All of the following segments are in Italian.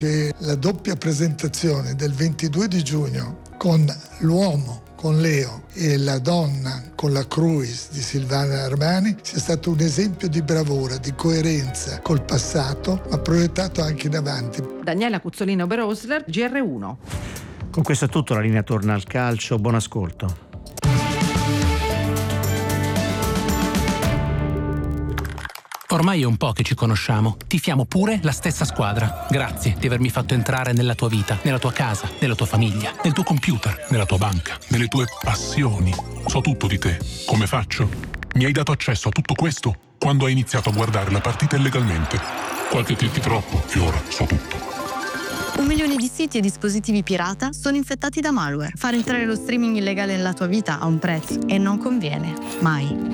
che la doppia presentazione del 22 di giugno con l'uomo, con Leo, e la donna con la Cruise di Silvana Armani sia stato un esempio di bravura, di coerenza col passato, ma proiettato anche in avanti. Daniela Cuzzolino-Berosler, GR1. Con questo è tutto, la linea torna al calcio, buon ascolto. Ormai è un po' che ci conosciamo. Tifiamo pure la stessa squadra. Grazie di avermi fatto entrare nella tua vita, nella tua casa, nella tua famiglia, nel tuo computer, nella tua banca, nelle tue passioni. So tutto di te. Come faccio? Mi hai dato accesso a tutto questo quando hai iniziato a guardare la partita illegalmente. Qualche click troppo e ora so tutto. 1 milione di siti e dispositivi pirata sono infettati da malware. Far entrare lo streaming illegale nella tua vita ha un prezzo e non conviene. Mai.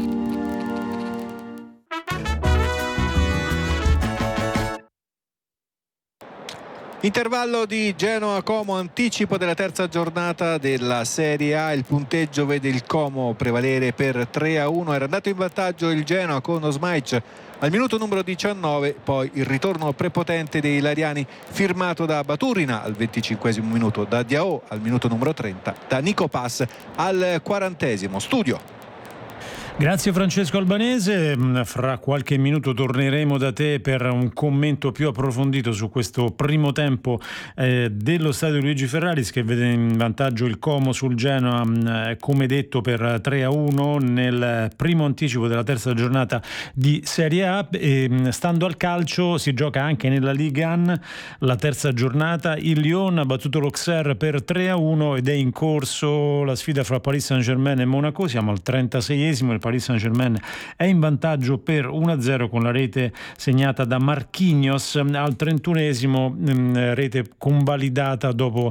Intervallo di Genoa-Como, anticipo della terza giornata della Serie A. Il punteggio vede il Como prevalere per 3-1. Era andato in vantaggio il Genoa con Osmaic al minuto numero 19, poi il ritorno prepotente dei Lariani firmato da Baturina al 25esimo minuto, da Diao al minuto numero 30, da Nico Pass al 40esimo. Studio. Grazie Francesco Albanese, fra qualche minuto torneremo da te per un commento più approfondito su questo primo tempo dello stadio Luigi Ferraris, che vede in vantaggio il Como sul Genoa, come detto, per 3-1 nel primo anticipo della terza giornata di Serie A. E, stando al calcio, si gioca anche nella Ligue 1 la terza giornata. Il Lyon ha battuto l'Auxerre per 3-1 ed è in corso la sfida fra Paris Saint-Germain e Monaco. Siamo al 36esimo, il Paris Saint-Germain è in vantaggio per 1-0 con la rete segnata da Marquinhos. Al 31esimo rete convalidata dopo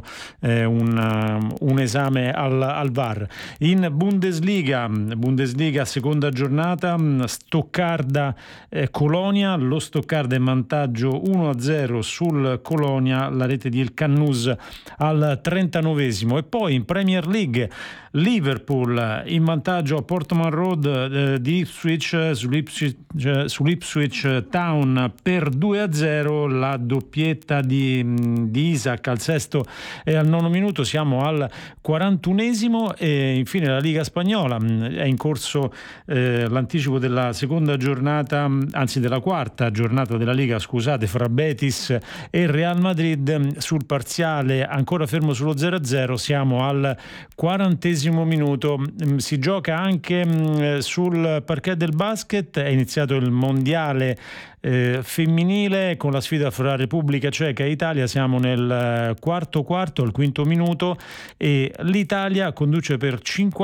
un esame al VAR. In Bundesliga seconda giornata, Stoccarda Colonia. Lo Stoccarda è in vantaggio 1-0 sul Colonia, la rete di El Cannus al 39esimo. E poi in Premier League Liverpool in vantaggio a Portman Road di Ipswich sull'Ipswich Town per 2-0, la doppietta di Isaac al sesto e al nono minuto. Siamo al 41esimo. E infine la Liga Spagnola, è in corso l'anticipo della seconda giornata, anzi della quarta giornata della Liga, scusate, fra Betis e Real Madrid. Sul parziale ancora fermo sullo 0-0, siamo al 40esimo minuto. Si gioca anche sul parquet del basket, è iniziato il mondiale femminile con la sfida fra Repubblica Ceca e Italia. Siamo nel quarto, al quinto minuto, e l'Italia conduce per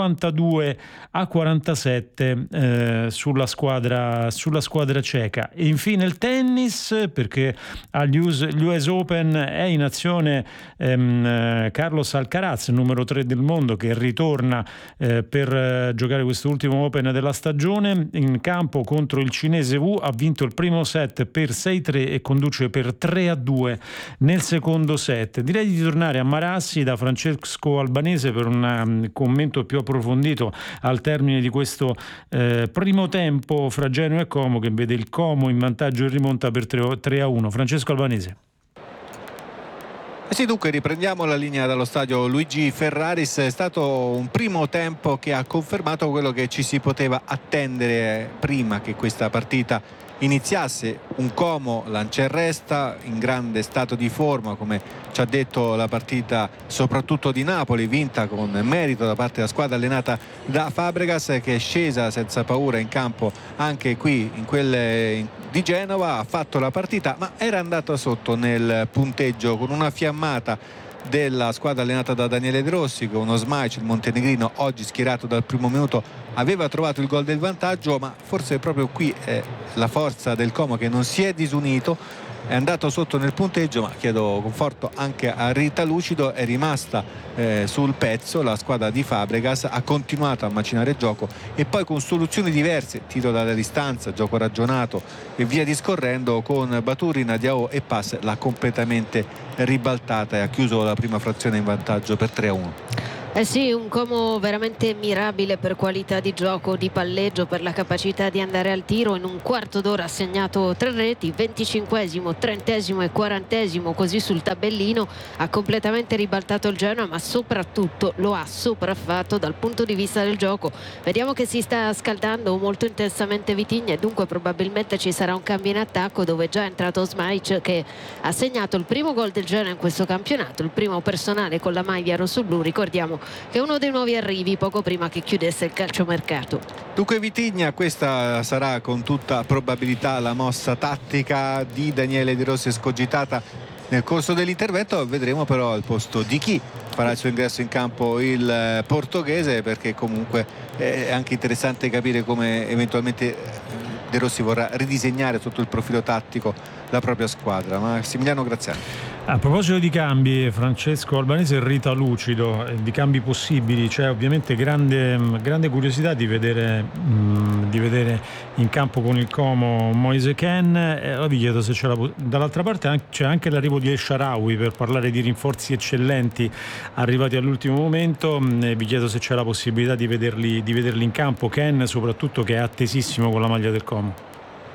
52-47 sulla squadra ceca. E infine il tennis, perché agli US Open è in azione Carlos Alcaraz, numero 3 del mondo, che ritorna per giocare questo ultimo Open della stagione. In campo contro il cinese Wu, ha vinto il primo set per 6-3 e conduce per 3-2 nel secondo set. Direi di tornare a Marassi da Francesco Albanese per un commento più approfondito al termine di questo primo tempo fra Genoa e Como, che vede il Como in vantaggio e rimonta per 3-1. Francesco Albanese. Sì, dunque riprendiamo la linea dallo stadio Luigi Ferraris. È stato un primo tempo che ha confermato quello che ci si poteva attendere prima che questa partita iniziasse. Un Como lancia e resta, in grande stato di forma, come ci ha detto la partita soprattutto di Napoli, vinta con merito da parte della squadra allenata da Fabregas, che è scesa senza paura in campo anche qui in quelle di Genova. Ha fatto la partita, ma era andata sotto nel punteggio con una fiammata della squadra allenata da Daniele De Rossi, con uno Osmaic, il montenegrino, oggi schierato dal primo minuto, aveva trovato il gol del vantaggio. Ma forse proprio qui è la forza del Como, che non si è disunito, è andato sotto nel punteggio, ma chiedo conforto anche a Rita Lucido, è rimasta sul pezzo la squadra di Fabregas, ha continuato a macinare gioco e poi con soluzioni diverse, tiro dalla distanza, gioco ragionato e via discorrendo, con Baturina, Diao e Pass l'ha completamente ribaltata e ha chiuso la prima frazione in vantaggio per 3-1. Sì, un Como veramente mirabile per qualità di gioco, di palleggio, per la capacità di andare al tiro. In un quarto d'ora ha segnato 3 reti, 25esimo, 30esimo e 40esimo, così sul tabellino. Ha completamente ribaltato il Genoa, ma soprattutto lo ha sopraffatto dal punto di vista del gioco. Vediamo che si sta scaldando molto intensamente Vitigna, e dunque probabilmente ci sarà un cambio in attacco, dove è già entrato Smajic, che ha segnato il primo gol del Genoa in questo campionato, il primo personale con la maglia rossoblu. Ricordiamo che è uno dei nuovi arrivi poco prima che chiudesse il calciomercato. Dunque Vitigna, questa sarà con tutta probabilità la mossa tattica di Daniele De Rossi, escogitata nel corso dell'intervento. Vedremo però al posto di chi farà il suo ingresso in campo il portoghese, perché comunque è anche interessante capire come eventualmente De Rossi vorrà ridisegnare sotto il profilo tattico la propria squadra. Massimiliano Graziani. A proposito di cambi, Francesco Albanese e Rita Lucido, di cambi possibili, c'è ovviamente grande curiosità di vedere in campo con il Como Moise Kean. Vi chiedo se c'è dall'altra parte c'è anche l'arrivo di El Shaarawy, per parlare di rinforzi eccellenti arrivati all'ultimo momento. Vi chiedo se c'è la possibilità di vederli in campo, Kean soprattutto, che è attesissimo con la maglia del Como.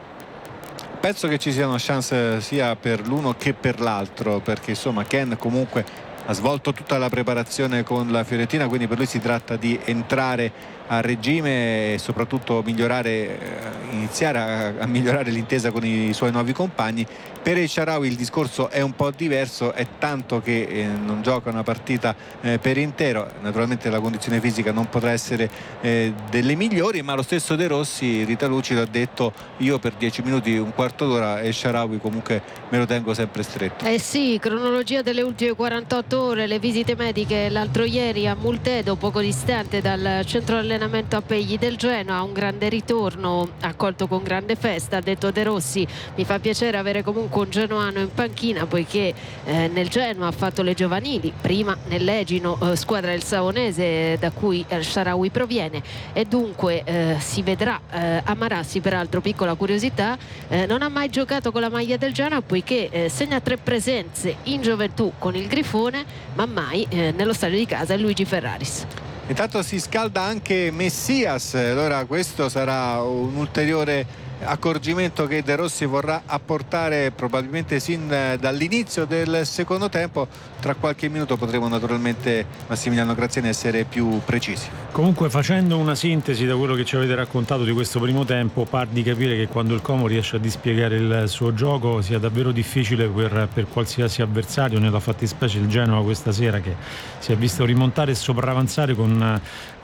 Penso che ci sia una chance sia per l'uno che per l'altro, perché insomma Kean comunque ha svolto tutta la preparazione con la Fiorentina, quindi per lui si tratta di entrare a regime e soprattutto iniziare a migliorare l'intesa con i suoi nuovi compagni. Per El Shaarawy il discorso è un po' diverso, è tanto che non gioca una partita per intero. Naturalmente la condizione fisica non potrà essere delle migliori, ma lo stesso De Rossi, Rita Lucido, ha detto: io per 10 minuti, un quarto d'ora, El Shaarawy comunque me lo tengo sempre stretto. Sì, cronologia delle ultime 48 ore, le visite mediche l'altro ieri a Multedo, poco distante dal centro allenamento a Pegli del Genoa. Un grande ritorno, accolto con grande festa, ha detto De Rossi. Mi fa piacere avere comunque un genoano in panchina, poiché nel Genoa ha fatto le giovanili, prima nell'Egino, squadra del Savonese da cui El Shaarawy proviene, e dunque si vedrà. A Marassi, peraltro, piccola curiosità, non ha mai giocato con la maglia del Genoa, poiché segna 3 presenze in gioventù con il Grifone, ma mai nello stadio di casa è Luigi Ferraris. Intanto si scalda anche Messias, allora questo sarà un ulteriore accorgimento che De Rossi vorrà apportare probabilmente sin dall'inizio del secondo tempo. Tra qualche minuto potremo naturalmente, Massimiliano Graziani, essere più precisi. Comunque, facendo una sintesi da quello che ci avete raccontato di questo primo tempo, par di capire che quando il Como riesce a dispiegare il suo gioco sia davvero difficile per qualsiasi avversario, nella fattispecie il Genoa questa sera, che si è visto rimontare e sopravanzare con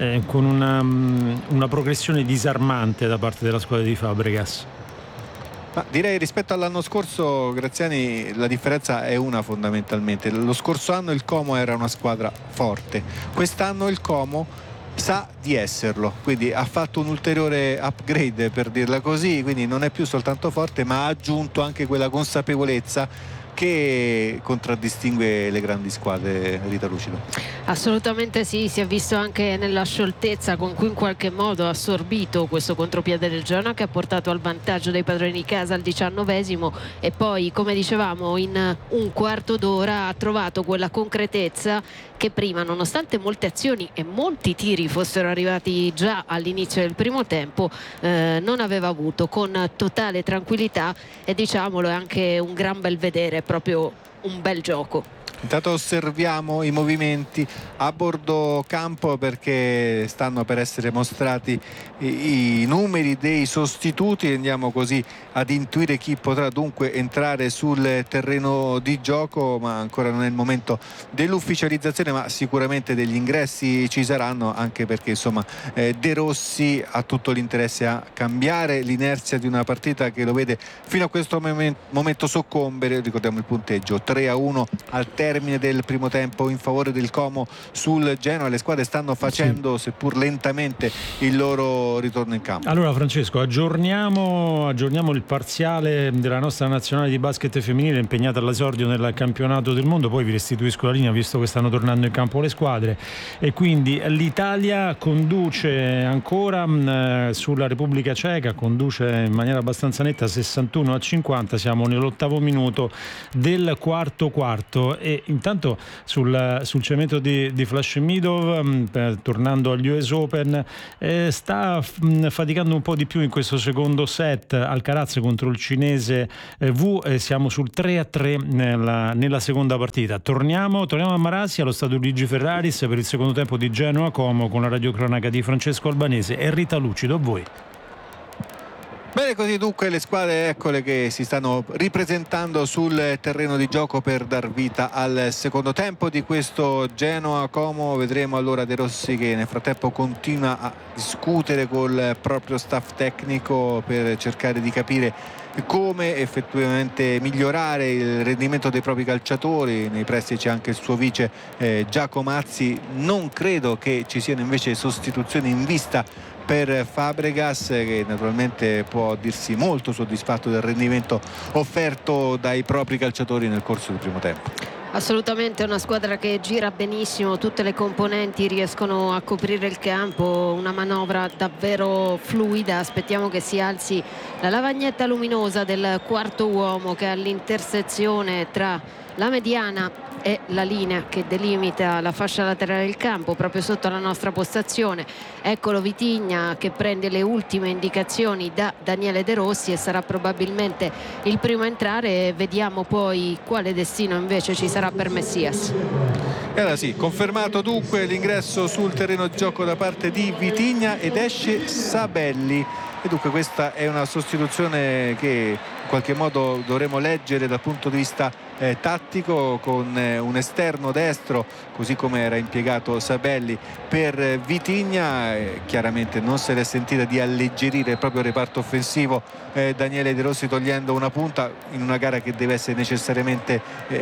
una progressione disarmante da parte della squadra di Fabregas. Ma direi, rispetto all'anno scorso, Graziani, la differenza è una fondamentalmente. Lo scorso anno il Como era una squadra forte, quest'anno il Como sa di esserlo, quindi ha fatto un ulteriore upgrade, per dirla così, quindi non è più soltanto forte, ma ha aggiunto anche quella consapevolezza che contraddistingue le grandi squadre. Rita Lucido. Assolutamente sì, si è visto anche nella scioltezza con cui in qualche modo ha assorbito questo contropiede del Genoa, che ha portato al vantaggio dei padroni di casa al 19esimo, e poi, come dicevamo, in un quarto d'ora ha trovato quella concretezza che prima, nonostante molte azioni e molti tiri fossero arrivati già all'inizio del primo tempo, non aveva avuto, con totale tranquillità, e diciamolo, è anche un gran bel vedere, proprio un bel gioco. Intanto osserviamo i movimenti a bordo campo, perché stanno per essere mostrati i numeri dei sostituti. Andiamo così ad intuire chi potrà dunque entrare sul terreno di gioco, ma ancora non è il momento dell'ufficializzazione, ma sicuramente degli ingressi ci saranno, anche perché insomma De Rossi ha tutto l'interesse a cambiare l'inerzia di una partita che lo vede fino a questo momento soccombere. Ricordiamo il punteggio 3-1 al termine del primo tempo in favore del Como sul Genoa. Le squadre stanno facendo, seppur lentamente, il loro ritorno in campo. Allora, Francesco, aggiorniamo il parziale della nostra nazionale di basket femminile impegnata all'esordio nel campionato del mondo, poi vi restituisco la linea visto che stanno tornando in campo le squadre. E quindi l'Italia conduce ancora sulla Repubblica Ceca, conduce in maniera abbastanza netta 61-50, siamo nell'8° minuto del quarto quarto, e intanto sul cemento di Flaschemidov, tornando agli US Open, sta faticando un po' di più in questo secondo set. Alcaraz contro il cinese Wu, siamo sul 3-3 nella seconda partita. Torniamo a Marassi, allo stadio Luigi Ferraris, per il secondo tempo di Genoa Como, con la radiocronaca di Francesco Albanese e Rita Lucido. A voi. Bene, così dunque le squadre, eccole, che si stanno ripresentando sul terreno di gioco per dar vita al secondo tempo di questo Genoa Como. Vedremo allora De Rossi, che nel frattempo continua a discutere col proprio staff tecnico per cercare di capire come effettivamente migliorare il rendimento dei propri calciatori. Nei pressi c'è anche il suo vice Giacomazzi. Non credo che ci siano invece sostituzioni in vista per Fabregas, che naturalmente può dirsi molto soddisfatto del rendimento offerto dai propri calciatori nel corso del primo tempo. Assolutamente, una squadra che gira benissimo, tutte le componenti riescono a coprire il campo, una manovra davvero fluida. Aspettiamo che si alzi la lavagnetta luminosa del quarto uomo, che all'intersezione tra la mediana e la linea che delimita la fascia laterale del campo, proprio sotto la nostra postazione. Eccolo Vitigna che prende le ultime indicazioni da Daniele De Rossi e sarà probabilmente il primo a entrare. Vediamo poi quale destino invece ci sarà per Messias. E allora sì, confermato dunque l'ingresso sul terreno di gioco da parte di Vitigna, ed esce Sabelli. E dunque questa è una sostituzione che in qualche modo dovremo leggere dal punto di vista tattico, con un esterno destro, così come era impiegato Sabelli per Vitigna. Chiaramente non se l'è sentita di alleggerire il proprio reparto offensivo Daniele De Rossi, togliendo una punta in una gara che deve essere necessariamente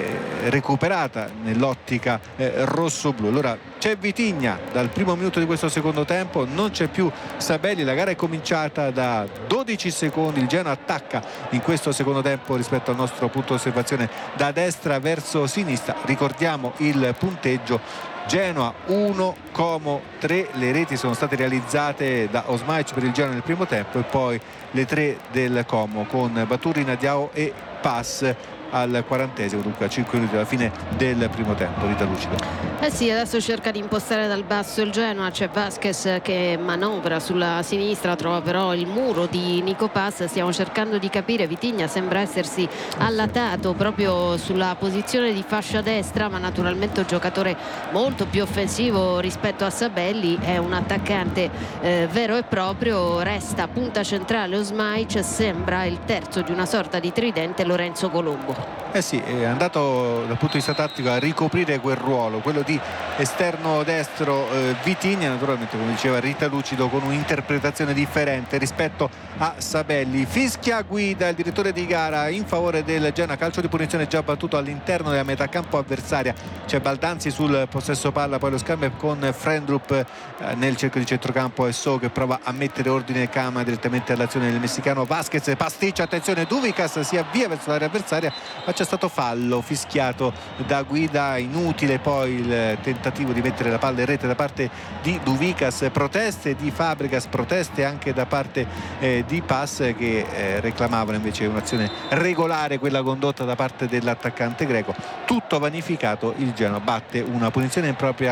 recuperata nell'ottica rosso-blu. Allora c'è Vitigna dal primo minuto di questo secondo tempo, non c'è più Sabelli. La gara è cominciata da 12 secondi, il Genoa attacca in questo secondo tempo rispetto al nostro punto di osservazione da destra verso sinistra. Ricordiamo il punteggio: Genoa 1, Como 3. Le reti sono state realizzate da Osmaic per il Genoa nel primo tempo, e poi le 3 del Como con Baturina, Diao e Pass al 40esimo, dunque a 5 minuti dalla fine del primo tempo. Rita Lucido. Sì, adesso cerca di impostare dal basso il Genoa. C'è Vasquez che manovra sulla sinistra, trova però il muro di Nico Pass. Stiamo cercando di capire, Vitigna sembra essersi allatato proprio sulla posizione di fascia destra, ma naturalmente un giocatore molto più offensivo rispetto a Sabelli. È un attaccante vero e proprio. Resta punta centrale Osmaic, sembra il terzo di una sorta di tridente Lorenzo Colombo. Sì, è andato dal punto di vista tattico a ricoprire quel ruolo, quello di esterno destro Vitigna, naturalmente come diceva Rita Lucido, con un'interpretazione differente rispetto a Sabelli. Fischia guida il direttore di gara in favore del Genoa. Calcio di punizione già battuto all'interno della metà campo avversaria. C'è Baldanzi sul possesso palla, poi lo scambio con Frendrup nel cerchio di centrocampo, e So che prova a mettere ordine Cama direttamente all'azione del messicano. Vasquez pasticcia, attenzione, Duvicas si avvia verso l'area avversaria, ma c'è stato fallo fischiato da guida. Inutile poi il tentativo di mettere la palla in rete da parte di Duvicas. Proteste di Fabregas, proteste anche da parte di Pass, che reclamavano invece un'azione regolare, quella condotta da parte dell'attaccante greco. Tutto vanificato, il Genoa batte una punizione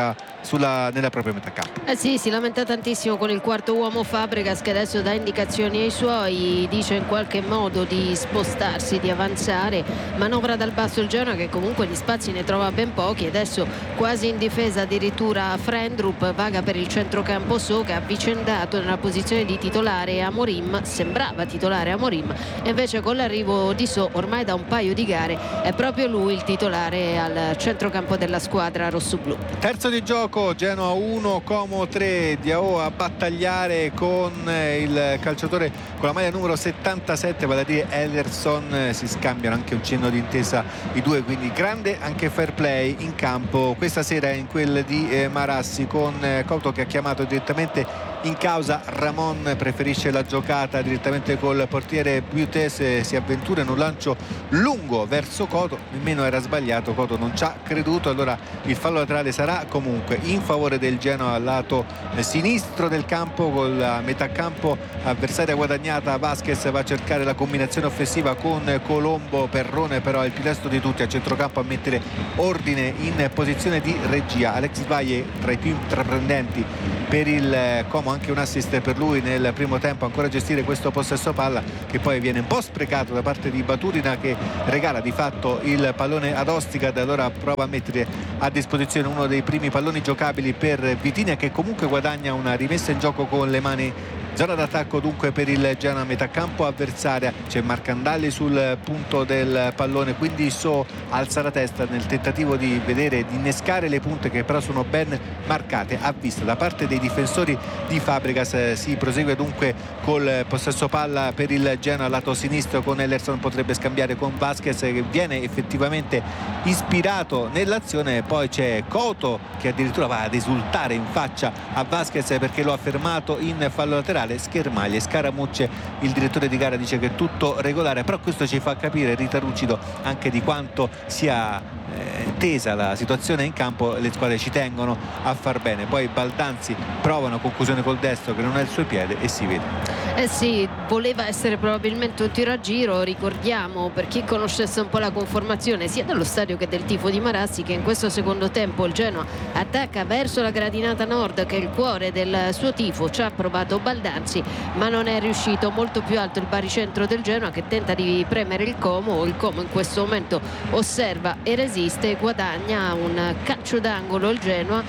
nella propria metà campo. Sì, si lamenta tantissimo con il quarto uomo Fabregas, che adesso dà indicazioni ai suoi, dice in qualche modo di spostarsi, di avanzare. Manovra dal basso il Genoa, che comunque gli spazi ne trova ben pochi. Adesso quasi in difesa addirittura Frendrup, vaga per il centrocampo So, che ha avvicendato nella posizione di titolare Amorim. Sembrava titolare Amorim, e invece con l'arrivo di So ormai da un paio di gare è proprio lui il titolare al centrocampo della squadra rossoblù. Terzo di gioco, Genoa 1, Como 3. Diao a battagliare con il calciatore con la maglia numero 77, vale a dire Ederson. Si scambiano anche un cenno di intesa i due, quindi grande anche fair play in campo questa sera in quel di Marassi, con Couto che ha chiamato direttamente in causa. Ramon preferisce la giocata direttamente col portiere Buttes, si avventura in un lancio lungo verso Coto, nemmeno era sbagliato, Coto non ci ha creduto, allora il fallo laterale sarà comunque in favore del Genoa al lato sinistro del campo. Con la metà campo avversaria guadagnata, Vasquez va a cercare la combinazione offensiva con Colombo. Perrone però è il più lesto di tutti a centrocampo a mettere ordine in posizione di regia. Alex Valle tra i più intraprendenti per il Como, anche un assist per lui nel primo tempo, ancora a gestire questo possesso palla che poi viene un po' sprecato da parte di Baturina, che regala di fatto il pallone ad Ostigad. Allora prova a mettere a disposizione uno dei primi palloni giocabili per Vitinha, che comunque guadagna una rimessa in gioco con le mani. Zona d'attacco dunque per il Genoa, metà campo avversaria, c'è Marcandalli sul punto del pallone, quindi So alza la testa nel tentativo di vedere, di innescare le punte che però sono ben marcate a vista da parte dei difensori di Fabregas. Si prosegue dunque col possesso palla per il Genoa lato sinistro, con Ellerson potrebbe scambiare con Vasquez che viene effettivamente ispirato nell'azione. Poi c'è Coto che addirittura va ad esultare in faccia a Vasquez perché lo ha fermato in fallo laterale. Schermaglie, scaramucce, il direttore di gara dice che è tutto regolare, però questo ci fa capire, Rita Rucido, anche di quanto sia tesa la situazione in campo. Le squadre ci tengono a far bene. Poi Baldanzi prova una conclusione col destro che non è il suo piede e si vede. Sì, voleva essere probabilmente un tiro a giro, ricordiamo, per chi conoscesse un po' la conformazione sia dello stadio che del tifo di Marassi, che in questo secondo tempo il Genoa attacca verso la gradinata nord, che è il cuore del suo tifo. Ci ha provato Baldanzi ma non è riuscito. Molto più alto il baricentro del Genoa, che tenta di premere il Como. Il Como in questo momento osserva e resiste, guadagna un calcio d'angolo il Genoa,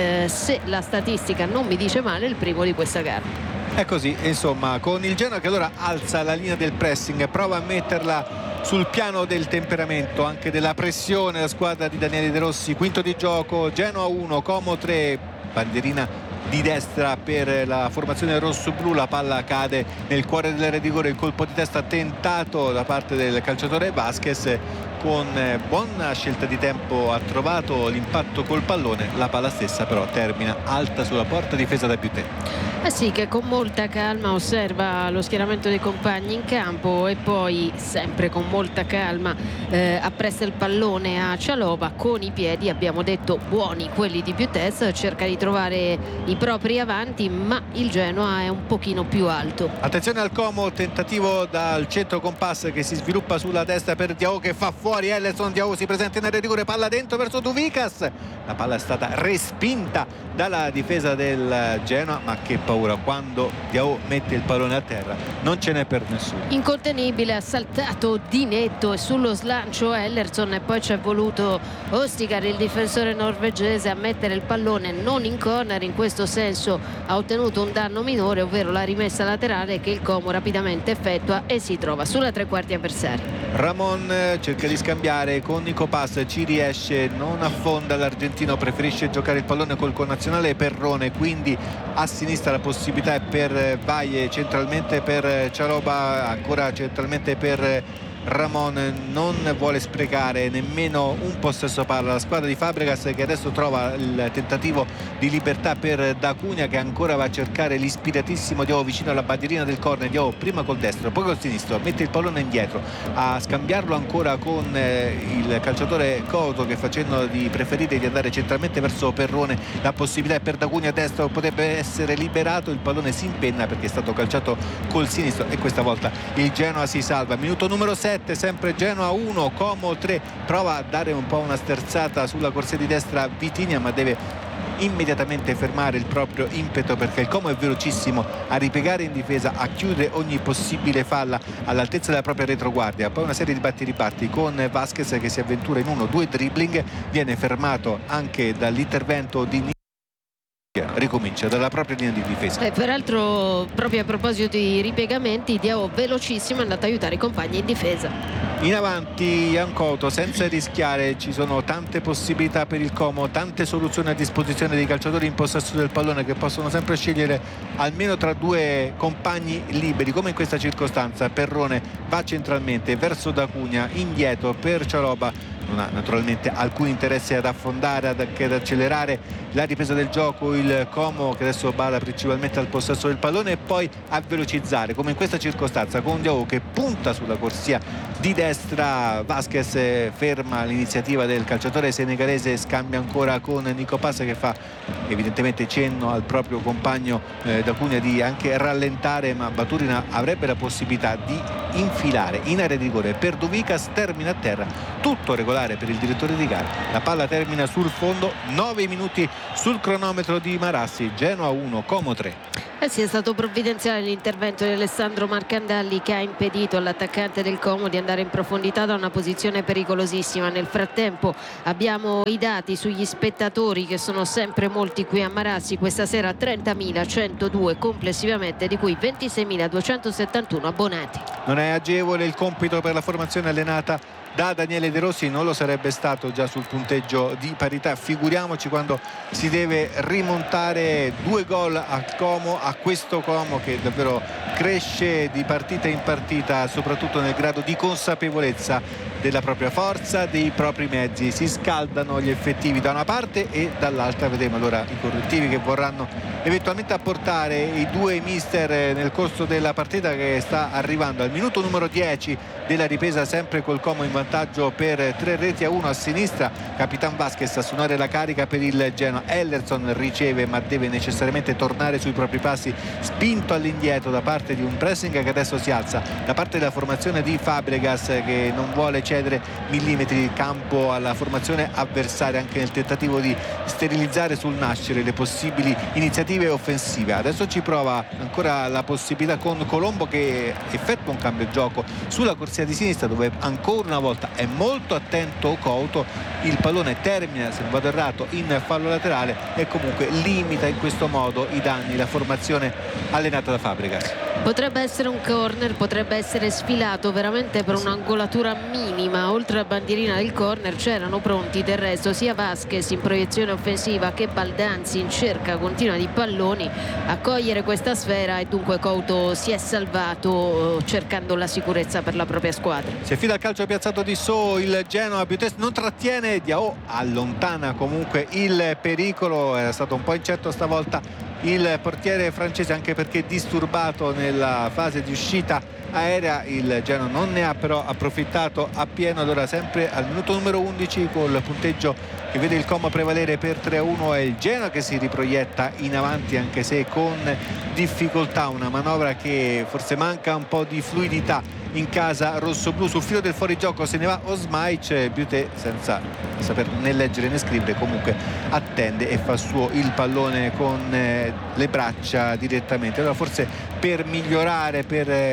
se la statistica non mi dice male, il primo di questa gara. È così, insomma, con il Genoa che allora alza la linea del pressing, prova a metterla sul piano del temperamento, anche della pressione, la squadra di Daniele De Rossi. Quinto di gioco, Genoa 1, Como 3, bandierina di destra per la formazione rosso-blu. La palla cade nel cuore dell'area di rigore, il colpo di testa tentato da parte del calciatore Vasquez, con buona scelta di tempo ha trovato l'impatto col pallone. La palla stessa però termina alta sulla porta, difesa da Butet. Sì, che con molta calma osserva lo schieramento dei compagni in campo e poi sempre con molta calma appresta il pallone a Cialova con i piedi, abbiamo detto, buoni quelli di Butet. Cerca di trovare i propri avanti, ma il Genoa è un pochino più alto. Attenzione al Como, tentativo dal centro con pass che si sviluppa sulla destra per Diao, che fa fuori Ellerson. Diao si presenta in area di rigore, palla dentro verso Duvicas, la palla è stata respinta dalla difesa del Genoa, ma che paura quando Diao mette il pallone a terra, non ce n'è per nessuno. Incontenibile, ha saltato di netto e sullo slancio Ellerson, e poi c'è voluto Ostigard, il difensore norvegese, a mettere il pallone non in corner. In questo senso ha ottenuto un danno minore, ovvero la rimessa laterale che il Como rapidamente effettua e si trova sulla tre quarti avversaria. Ramon cerca di scambiare con Nico Pass, ci riesce, non affonda l'argentino, preferisce giocare il pallone col connazionale Perrone, quindi a sinistra la possibilità è per Valle, centralmente per Cialoba, ancora centralmente per Ramon. Non vuole sprecare nemmeno un possesso palla la squadra di Fabregas, che adesso trova il tentativo di libertà per D'Acunha, che ancora va a cercare l'ispiratissimo Diao vicino alla bandierina del corner. Diao prima col destro, poi col sinistro, mette il pallone indietro a scambiarlo ancora con il calciatore Coto, che facendo di preferire di andare centralmente verso Perrone, la possibilità è per D'Acunha a destra, potrebbe essere liberato, il pallone si impenna perché è stato calciato col sinistro e questa volta il Genoa si salva. Minuto numero 7, sempre Genoa 1, Como 3. Prova a dare un po' una sterzata sulla corsia di destra Vitinha, ma deve immediatamente fermare il proprio impeto, perché il Como è velocissimo a ripiegare in difesa, a chiudere ogni possibile falla all'altezza della propria retroguardia. Poi una serie di batti-ribatti con Vasquez che si avventura in 1-2 dribbling, viene fermato anche dall'intervento di ricomincia dalla propria linea di difesa. Peraltro, proprio a proposito di ripiegamenti, Diao velocissimo è andato a aiutare i compagni in difesa. In avanti Ian Coto senza rischiare, ci sono tante possibilità per il Como, tante soluzioni a disposizione dei calciatori in possesso del pallone, che possono sempre scegliere almeno tra due compagni liberi, come in questa circostanza. Perrone va centralmente verso D'Acunha, indietro per Cialoba, non ha naturalmente alcun interesse ad affondare, ad accelerare la ripresa del gioco il Como, che adesso bada principalmente al possesso del pallone, e poi a velocizzare, come in questa circostanza con Diao che punta sulla corsia di destra. Vasquez ferma l'iniziativa del calciatore senegalese, scambia ancora con Nico Paz, che fa evidentemente cenno al proprio compagno D'Acunha di anche rallentare, ma Baturina avrebbe la possibilità di infilare in area di rigore per Duvicas. Termina a terra, tutto regolare per il direttore di gara, la palla termina sul fondo, 9 minuti sul cronometro di Marassi. Genoa 1, Como 3. Sì, è stato provvidenziale l'intervento di Alessandro Marcandalli, che ha impedito all'attaccante del Como di andare in profondità da una posizione pericolosissima. Nel frattempo abbiamo i dati sugli spettatori, che sono sempre molti qui a Marassi. Questa sera 30.102 complessivamente, di cui 26.271 abbonati. Non è agevole il compito per la formazione allenata da Daniele De Rossi, non lo sarebbe stato già sul punteggio di parità, figuriamoci quando si deve rimontare 2 gol al Como, a questo Como che davvero cresce di partita in partita, soprattutto nel grado di consapevolezza della propria forza, dei propri mezzi. Si scaldano gli effettivi da una parte e dall'altra. Vedremo allora i correttivi che vorranno eventualmente apportare i due mister nel corso della partita, che sta arrivando al minuto numero 10 della ripresa, sempre col Como in vantaggio per 3-1 a sinistra. Capitan Vasquez a suonare la carica per il Genoa. Ellerson riceve, ma deve necessariamente tornare sui propri passi, spinto all'indietro da parte di un pressing che adesso si alza da parte della formazione di Fabregas, che non vuole cedere millimetri di campo alla formazione avversaria, anche nel tentativo di sterilizzare sul nascere le possibili iniziative offensive. Adesso ci prova ancora la possibilità con Colombo, che effettua un cambio gioco sulla corsia di sinistra, dove ancora una volta è molto attento Couto. Il pallone termina, se non vado errato, in fallo laterale, e comunque limita in questo modo i danni la formazione allenata da Fabregas. Potrebbe essere un corner, potrebbe essere sfilato veramente per un'angolatura minima. Oltre alla bandierina del corner c'erano pronti del resto sia Vasquez in proiezione offensiva che Baldanzi in cerca continua di palloni a cogliere questa sfera, e dunque Couto si è salvato cercando la sicurezza per la propria squadra. Si affida al calcio piazzato di So il Genoa. Butez non trattiene, Diao allontana comunque il pericolo. Era stato un po' incerto stavolta il portiere francese, anche perché disturbato nella fase di uscita aerea. Il Genoa non ne ha però approfittato appieno. Allora sempre al minuto numero 11, col punteggio che vede il Como prevalere per 3-1, è il Genoa che si riproietta in avanti, anche se con difficoltà. Una manovra che forse manca un po' di fluidità in casa rossoblù. Sul filo del fuorigioco se ne va Osmaic. Butez, senza saper né leggere né scrivere, comunque attende e fa suo il pallone con le braccia direttamente. Allora forse per migliorare,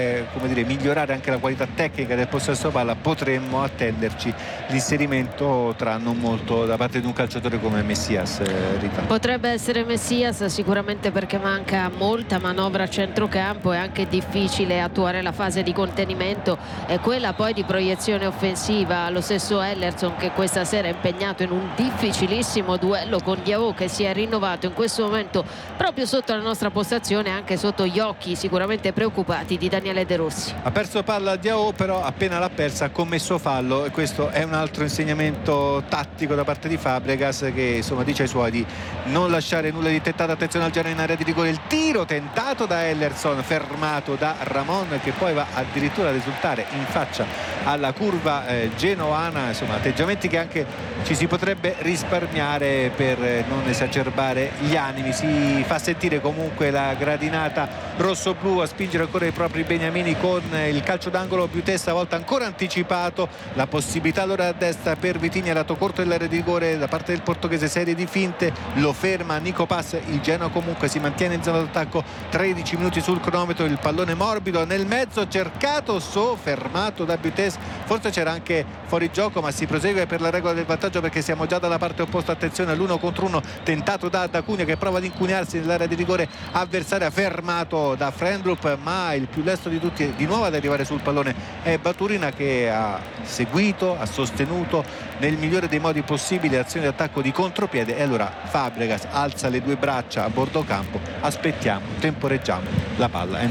migliorare anche la qualità tecnica del possesso palla, potremmo attenderci l'inserimento tra non molto da parte di un calciatore come Messias. Rita, potrebbe essere Messias, sicuramente, perché manca molta manovra a centrocampo, è anche difficile attuare la fase di contenimento e quella poi di proiezione offensiva. Lo stesso Ellerson, che questa sera è impegnato in un difficilissimo duello con Diao, che si è rinnovato in questo momento proprio sotto la nostra postazione, anche sotto gli occhi sicuramente preoccupati di Daniele De Rossi. Ha perso palla Diao, però appena l'ha persa ha commesso fallo, e questo è un altro insegnamento tattico da parte di Fabregas, che insomma dice ai suoi di non lasciare nulla di tentato. Attenzione al Genoa in area di rigore, il tiro tentato da Ellerson, fermato da Ramon, che poi va addirittura a risultare in faccia alla curva genoana. Insomma, atteggiamenti che anche ci si potrebbe risparmiare per non esacerbare gli animi. Si fa sentire comunque la gradinata rossoblù a spingere ancora i propri beniamini con il calcio d'angolo. Butez stavolta ancora anticipato, la possibilità allora a destra per Vitinha, lato corto dell'area di rigore da parte del portoghese, serie di finte, lo ferma Nico Paz. Il Genoa comunque si mantiene in zona d'attacco, 13 minuti sul cronometro, il pallone morbido nel mezzo, cercato fermato da Butez. Forse c'era anche fuori gioco, ma si prosegue per la regola del vantaggio, perché siamo già dalla parte opposta. Attenzione all'uno contro uno tentato da D'Acunha, che prova ad incunearsi nell'area di rigore avversaria, fermato da Frendrup, ma il più lesto di tutti di nuovo ad arrivare sul pallone è Baturina, che ha seguito, ha sostenuto nel migliore dei modi possibili azioni di attacco di contropiede. E allora Fabregas alza le due braccia a bordo campo, aspettiamo, temporeggiamo, la palla è nostra.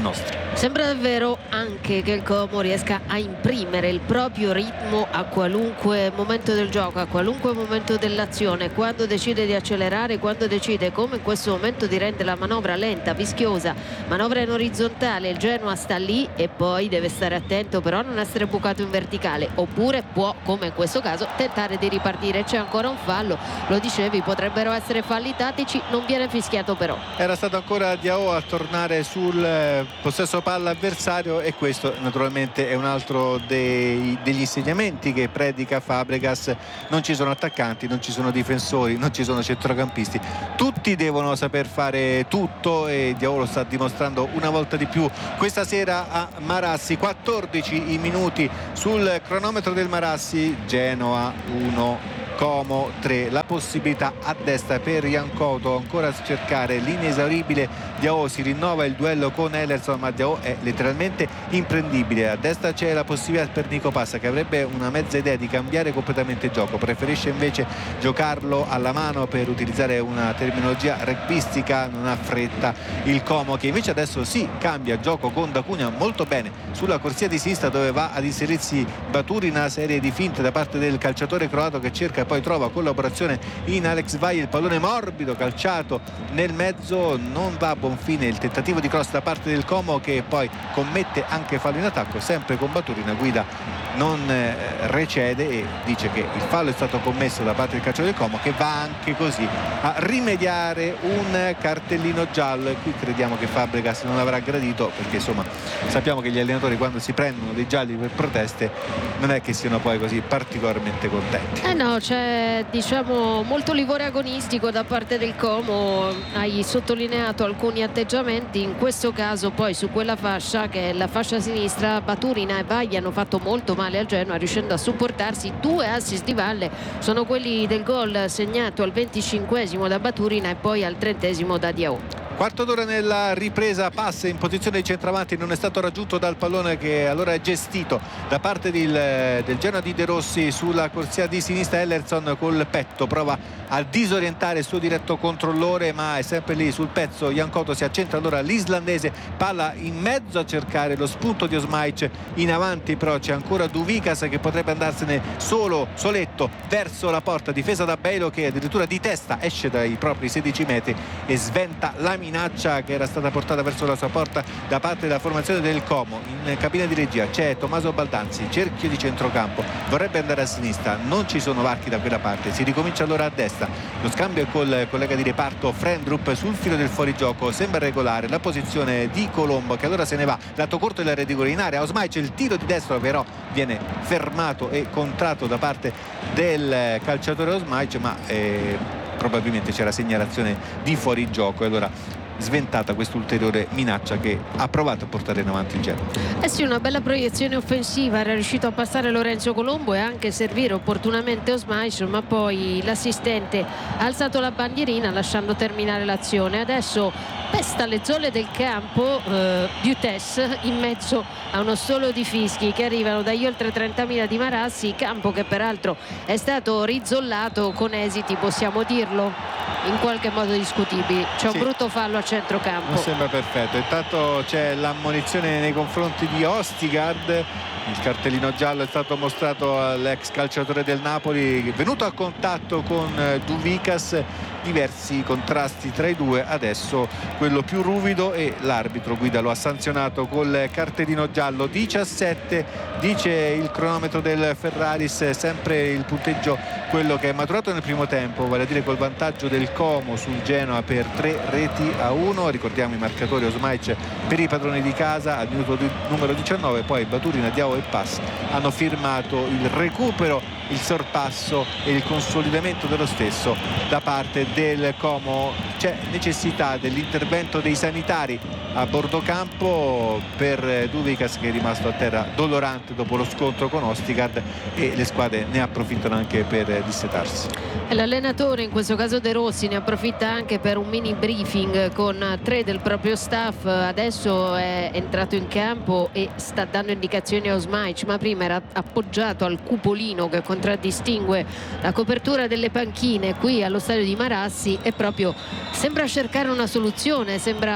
Sembra davvero anche che il Como riesca a imprimere il proprio ritmo a qualunque momento del gioco, a qualunque momento dell'azione, quando decide di accelerare, quando decide, come in questo momento, di rendere la manovra lenta, vischiosa, manovra in orizzontale. Il Genoa sta lì e poi deve stare attento però a non essere bucato in verticale, oppure può, come in questo caso, tentare di ripartire. C'è ancora un fallo, lo dicevi, potrebbero essere falli tattici, non viene fischiato però. Era stato ancora Diao a tornare sul possesso palla avversario, e questo naturalmente è un altro degli insegnamenti che predica Fabregas. Non ci sono attaccanti, non ci sono difensori, non ci sono centrocampisti, tutti devono saper fare tutto, e Diao lo sta dimostrando una volta di più questa sera a Marassi. 14 i minuti sul cronometro del Marassi. Genoa 1, Como 3, la possibilità a destra per Jankoto, ancora a cercare l'inesauribile Diao, si rinnova il duello con Ellerson, ma Diao è letteralmente imprendibile. A destra c'è la possibilità per Nico Passa, che avrebbe una mezza idea di cambiare completamente il gioco, preferisce invece giocarlo alla mano, per utilizzare una terminologia rugbistica. Non ha fretta il Como, che invece adesso sì, cambia gioco con Da Cunha molto bene sulla corsia di sinistra, dove va ad inserirsi Baturi, una serie di finte da parte del calciatore croato, che cerca e poi trova collaborazione in Alex Vai. Il pallone morbido calciato nel mezzo, non va a buon fine il tentativo di cross da parte del Como, che poi commette anche fallo in attacco, sempre con Baturina. Guida non recede e dice che il fallo è stato commesso da parte del calciatore del Como, che va anche così a rimediare un cartellino giallo, e qui crediamo che Fabregas non avrà gradito, perché insomma sappiamo che gli allenatori, quando si prendono dei gialli per proteste, non è che siano poi così particolarmente contenti. No, c'è diciamo molto livore agonistico da parte del Como. Hai sottolineato alcuni atteggiamenti, in questo caso poi su quella fascia, che è la fascia sinistra, Baturina e Vai hanno fatto molto male al Genoa, riuscendo a supportarsi. 2 assist di valle sono quelli del gol segnato al 25esimo da Baturina e poi al 30esimo da Diao. Quarto d'ora nella ripresa, passa in posizione di centravanti, non è stato raggiunto dal pallone, che allora è gestito da parte del Genoa di De Rossi sulla corsia di sinistra. Ellerson col petto prova a disorientare il suo diretto controllore, ma è sempre lì sul pezzo. Jankoto si accentra allora l'islandese, palla in mezzo a cercare lo spunto di Osmaic. In avanti però c'è ancora Duvikas, che potrebbe andarsene soletto verso la porta, difesa da Beilo, che addirittura di testa esce dai propri 16 metri e sventa la minaccia che era stata portata verso la sua porta da parte della formazione del Como. In cabina di regia c'è Tommaso Baldanzi, cerchio di centrocampo, vorrebbe andare a sinistra, non ci sono varchi da quella parte, si ricomincia allora a destra. Lo scambio col collega di reparto Frendrup sul filo del fuorigioco, sembra regolare la posizione di Colombo, che allora se ne va lato corto della redigore in area. Osmai c'è il tiro di destro, però viene fermato e contratto da parte del calciatore Osmai, ma probabilmente c'era segnalazione di fuorigioco, e allora sventata quest'ulteriore minaccia che ha provato a portare in avanti il Genoa. Sì, una bella proiezione offensiva, era riuscito a passare Lorenzo Colombo e anche servire opportunamente Osmaic, ma poi l'assistente ha alzato la bandierina lasciando terminare l'azione. Adesso pesta le zone del campo Butes, in mezzo a uno stolo di fischi che arrivano dagli oltre 30.000 di Marassi, campo che peraltro è stato rizzollato con esiti, possiamo dirlo, in qualche modo discutibili. C'è un brutto fallo a centrocampo. Non sembra perfetto. Intanto c'è l'ammonizione nei confronti di Ostigard. Il cartellino giallo è stato mostrato all'ex calciatore del Napoli, venuto a contatto con Duvikas. Diversi contrasti tra i due, adesso quello più ruvido, e l'arbitro Guida lo ha sanzionato col cartellino giallo. 17 dice il cronometro del Ferraris, sempre il punteggio quello che è maturato nel primo tempo, vale a dire col vantaggio del Como sul Genoa per 3-1. Ricordiamo i marcatori: Osmaic per i padroni di casa al minuto numero 19, poi Baturina, Diao e Pass hanno firmato il recupero, il sorpasso e il consolidamento dello stesso da parte del Como. C'è necessità dell'intervento dei sanitari a bordo campo per Duvikas, che è rimasto a terra dolorante dopo lo scontro con Ostigard, e le squadre ne approfittano anche per dissetarsi. L'allenatore, in questo caso De Rossi, ne approfitta anche per un mini briefing con 3 del proprio staff. Adesso è entrato in campo e sta dando indicazioni a Osmaic, ma prima era appoggiato al cupolino che contraddistingue la copertura delle panchine qui allo stadio di Marassi e proprio sembra cercare una soluzione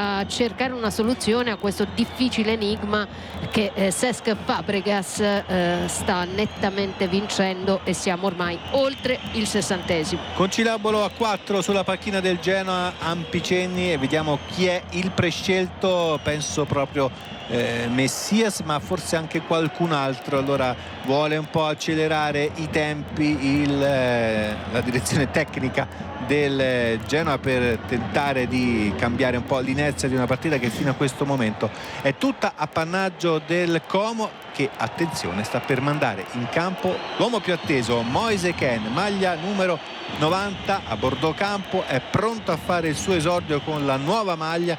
a questo difficile enigma che Cesc Fabregas sta nettamente vincendo, e siamo ormai oltre il 60esimo. Concilabolo a 4 sulla panchina del Genoa, ampi cenni, e vediamo chi è il prescelto. Penso proprio Messias, ma forse anche qualcun altro. Allora vuole un po' accelerare i tempi la direzione tecnica del Genoa per tentare di cambiare un po' l'inerzia di una partita che fino a questo momento è tutta appannaggio del Como, che, attenzione, sta per mandare in campo l'uomo più atteso, Moise Kean, maglia numero 90 a bordo campo, è pronto a fare il suo esordio con la nuova maglia.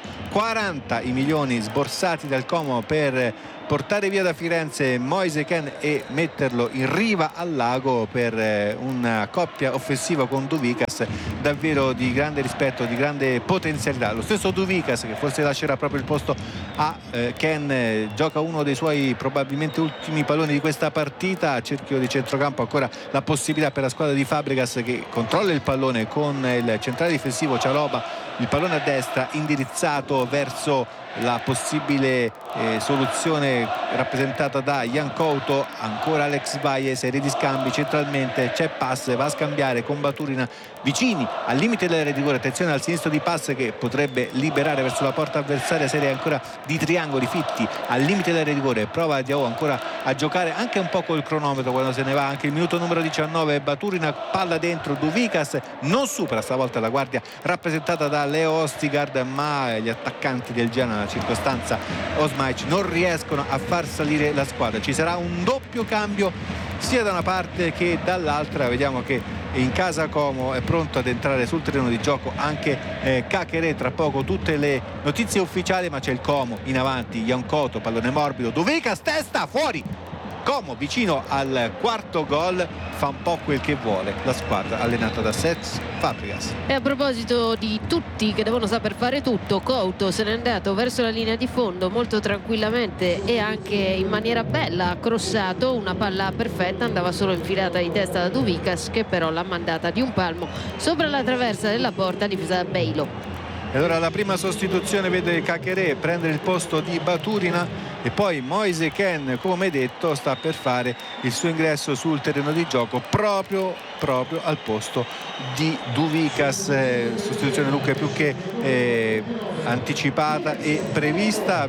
40 i milioni sborsati dal Como per portare via da Firenze Moise Kean e metterlo in riva al lago per una coppia offensiva con Douvikas davvero di grande rispetto, di grande potenzialità. Lo stesso Douvikas, che forse lascerà proprio il posto a Kean, gioca uno dei suoi probabilmente ultimi palloni di questa partita. A cerchio di centrocampo ancora la possibilità per la squadra di Fabregas, che controlla il pallone con il centrale difensivo Cialoba, il pallone a destra indirizzato verso la possibile soluzione rappresentata da Jan Couto. Ancora Alex Valle, serie di scambi centralmente, c'è Pass, va a scambiare con Baturina vicini al limite dell'area di rigore. Attenzione al sinistro di Pass che potrebbe liberare verso la porta avversaria, serie ancora di triangoli fitti al limite dell'area di rigore. Prova Diao ancora a giocare anche un po' col cronometro quando se ne va, anche il minuto numero 19. Baturina, palla dentro, Douvikas non supera stavolta la guardia rappresentata da Leo Ostigard, ma gli attaccanti del Genoa, circostanza Osmaic, non riescono a far salire la squadra. Ci sarà un doppio cambio sia da una parte che dall'altra. Vediamo che in casa Como è pronto ad entrare sul terreno di gioco anche Caqueret. Tra poco tutte le notizie ufficiali, ma c'è il Como in avanti, Jan Couto, pallone morbido, Douvikas, testa fuori. Como vicino al quarto gol, fa un po' quel che vuole la squadra allenata da Cesc Fabregas. E a proposito di tutti che devono saper fare tutto, Couto se n'è andato verso la linea di fondo molto tranquillamente e anche in maniera bella, ha crossato una palla perfetta, andava solo infilata di testa da Douvikas, che però l'ha mandata di un palmo sopra la traversa della porta difesa da Beilo. E allora la prima sostituzione vede Caqueret prendere il posto di Baturina, e poi Moise Kean, come detto, sta per fare il suo ingresso sul terreno di gioco proprio al posto di Douvikas. Sostituzione, Luca, più che anticipata e prevista.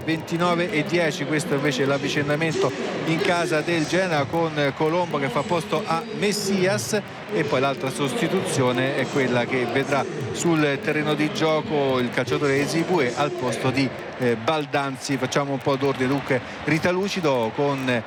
29:10, questo invece è l'avvicendamento in casa del Genoa con Colombo che fa posto a Messias, e poi l'altra sostituzione è quella che vedrà sul terreno di gioco il calciatore Ezibue al posto di Baldanzi. Facciamo un po' d'ordine, Luca, Ritalucido con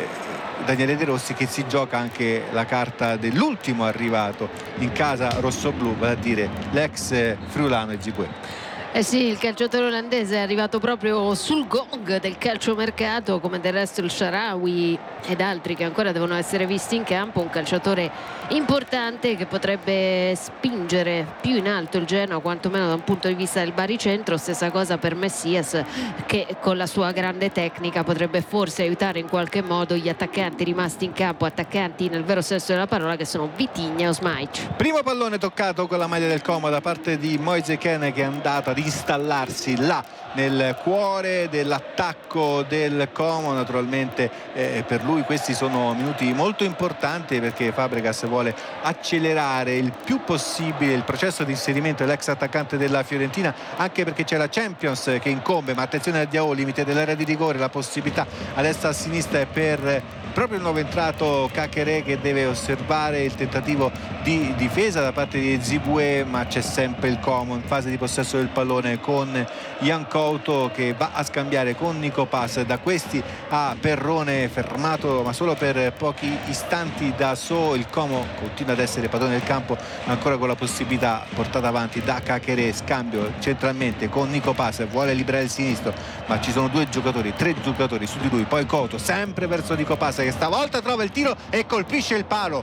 Daniele De Rossi, che si gioca anche la carta dell'ultimo arrivato in casa rossoblù, vale a dire l'ex friulano Ezibue. Eh sì, il calciatore olandese è arrivato proprio sul gong del calciomercato, come del resto il Shaarawy ed altri che ancora devono essere visti in campo. Un calciatore importante che potrebbe spingere più in alto il Genoa, quantomeno da un punto di vista del baricentro. Stessa cosa per Messias, che con la sua grande tecnica potrebbe forse aiutare in qualche modo gli attaccanti rimasti in campo, attaccanti nel vero senso della parola, che sono Vitinha e Osmaic. Primo pallone toccato con la maglia del Como da parte di Moise Kean, che è andato ad installarsi là nel cuore dell'attacco del Como. Naturalmente per lui questi sono minuti molto importanti, perché Fabregas vuole accelerare il più possibile il processo di inserimento dell'ex attaccante della Fiorentina, anche perché c'è la Champions che incombe. Ma attenzione a Diao, limite dell'area di rigore, la possibilità a destra e a sinistra è per proprio il nuovo entrato Caqueret, che deve osservare il tentativo di difesa da parte di Ezibue, ma c'è sempre il Como in fase di possesso del pallone con Jan Couto, che va a scambiare con Nico Pass. Da questi a Perrone, fermato ma solo per pochi istanti da So. Il Como continua ad essere padrone del campo, ancora con la possibilità portata avanti da Caqueret. Scambio centralmente con Nico Pass, vuole liberare il sinistro, ma ci sono tre giocatori su di lui. Poi Couto sempre verso Nico Pass, che stavolta trova il tiro e colpisce il palo.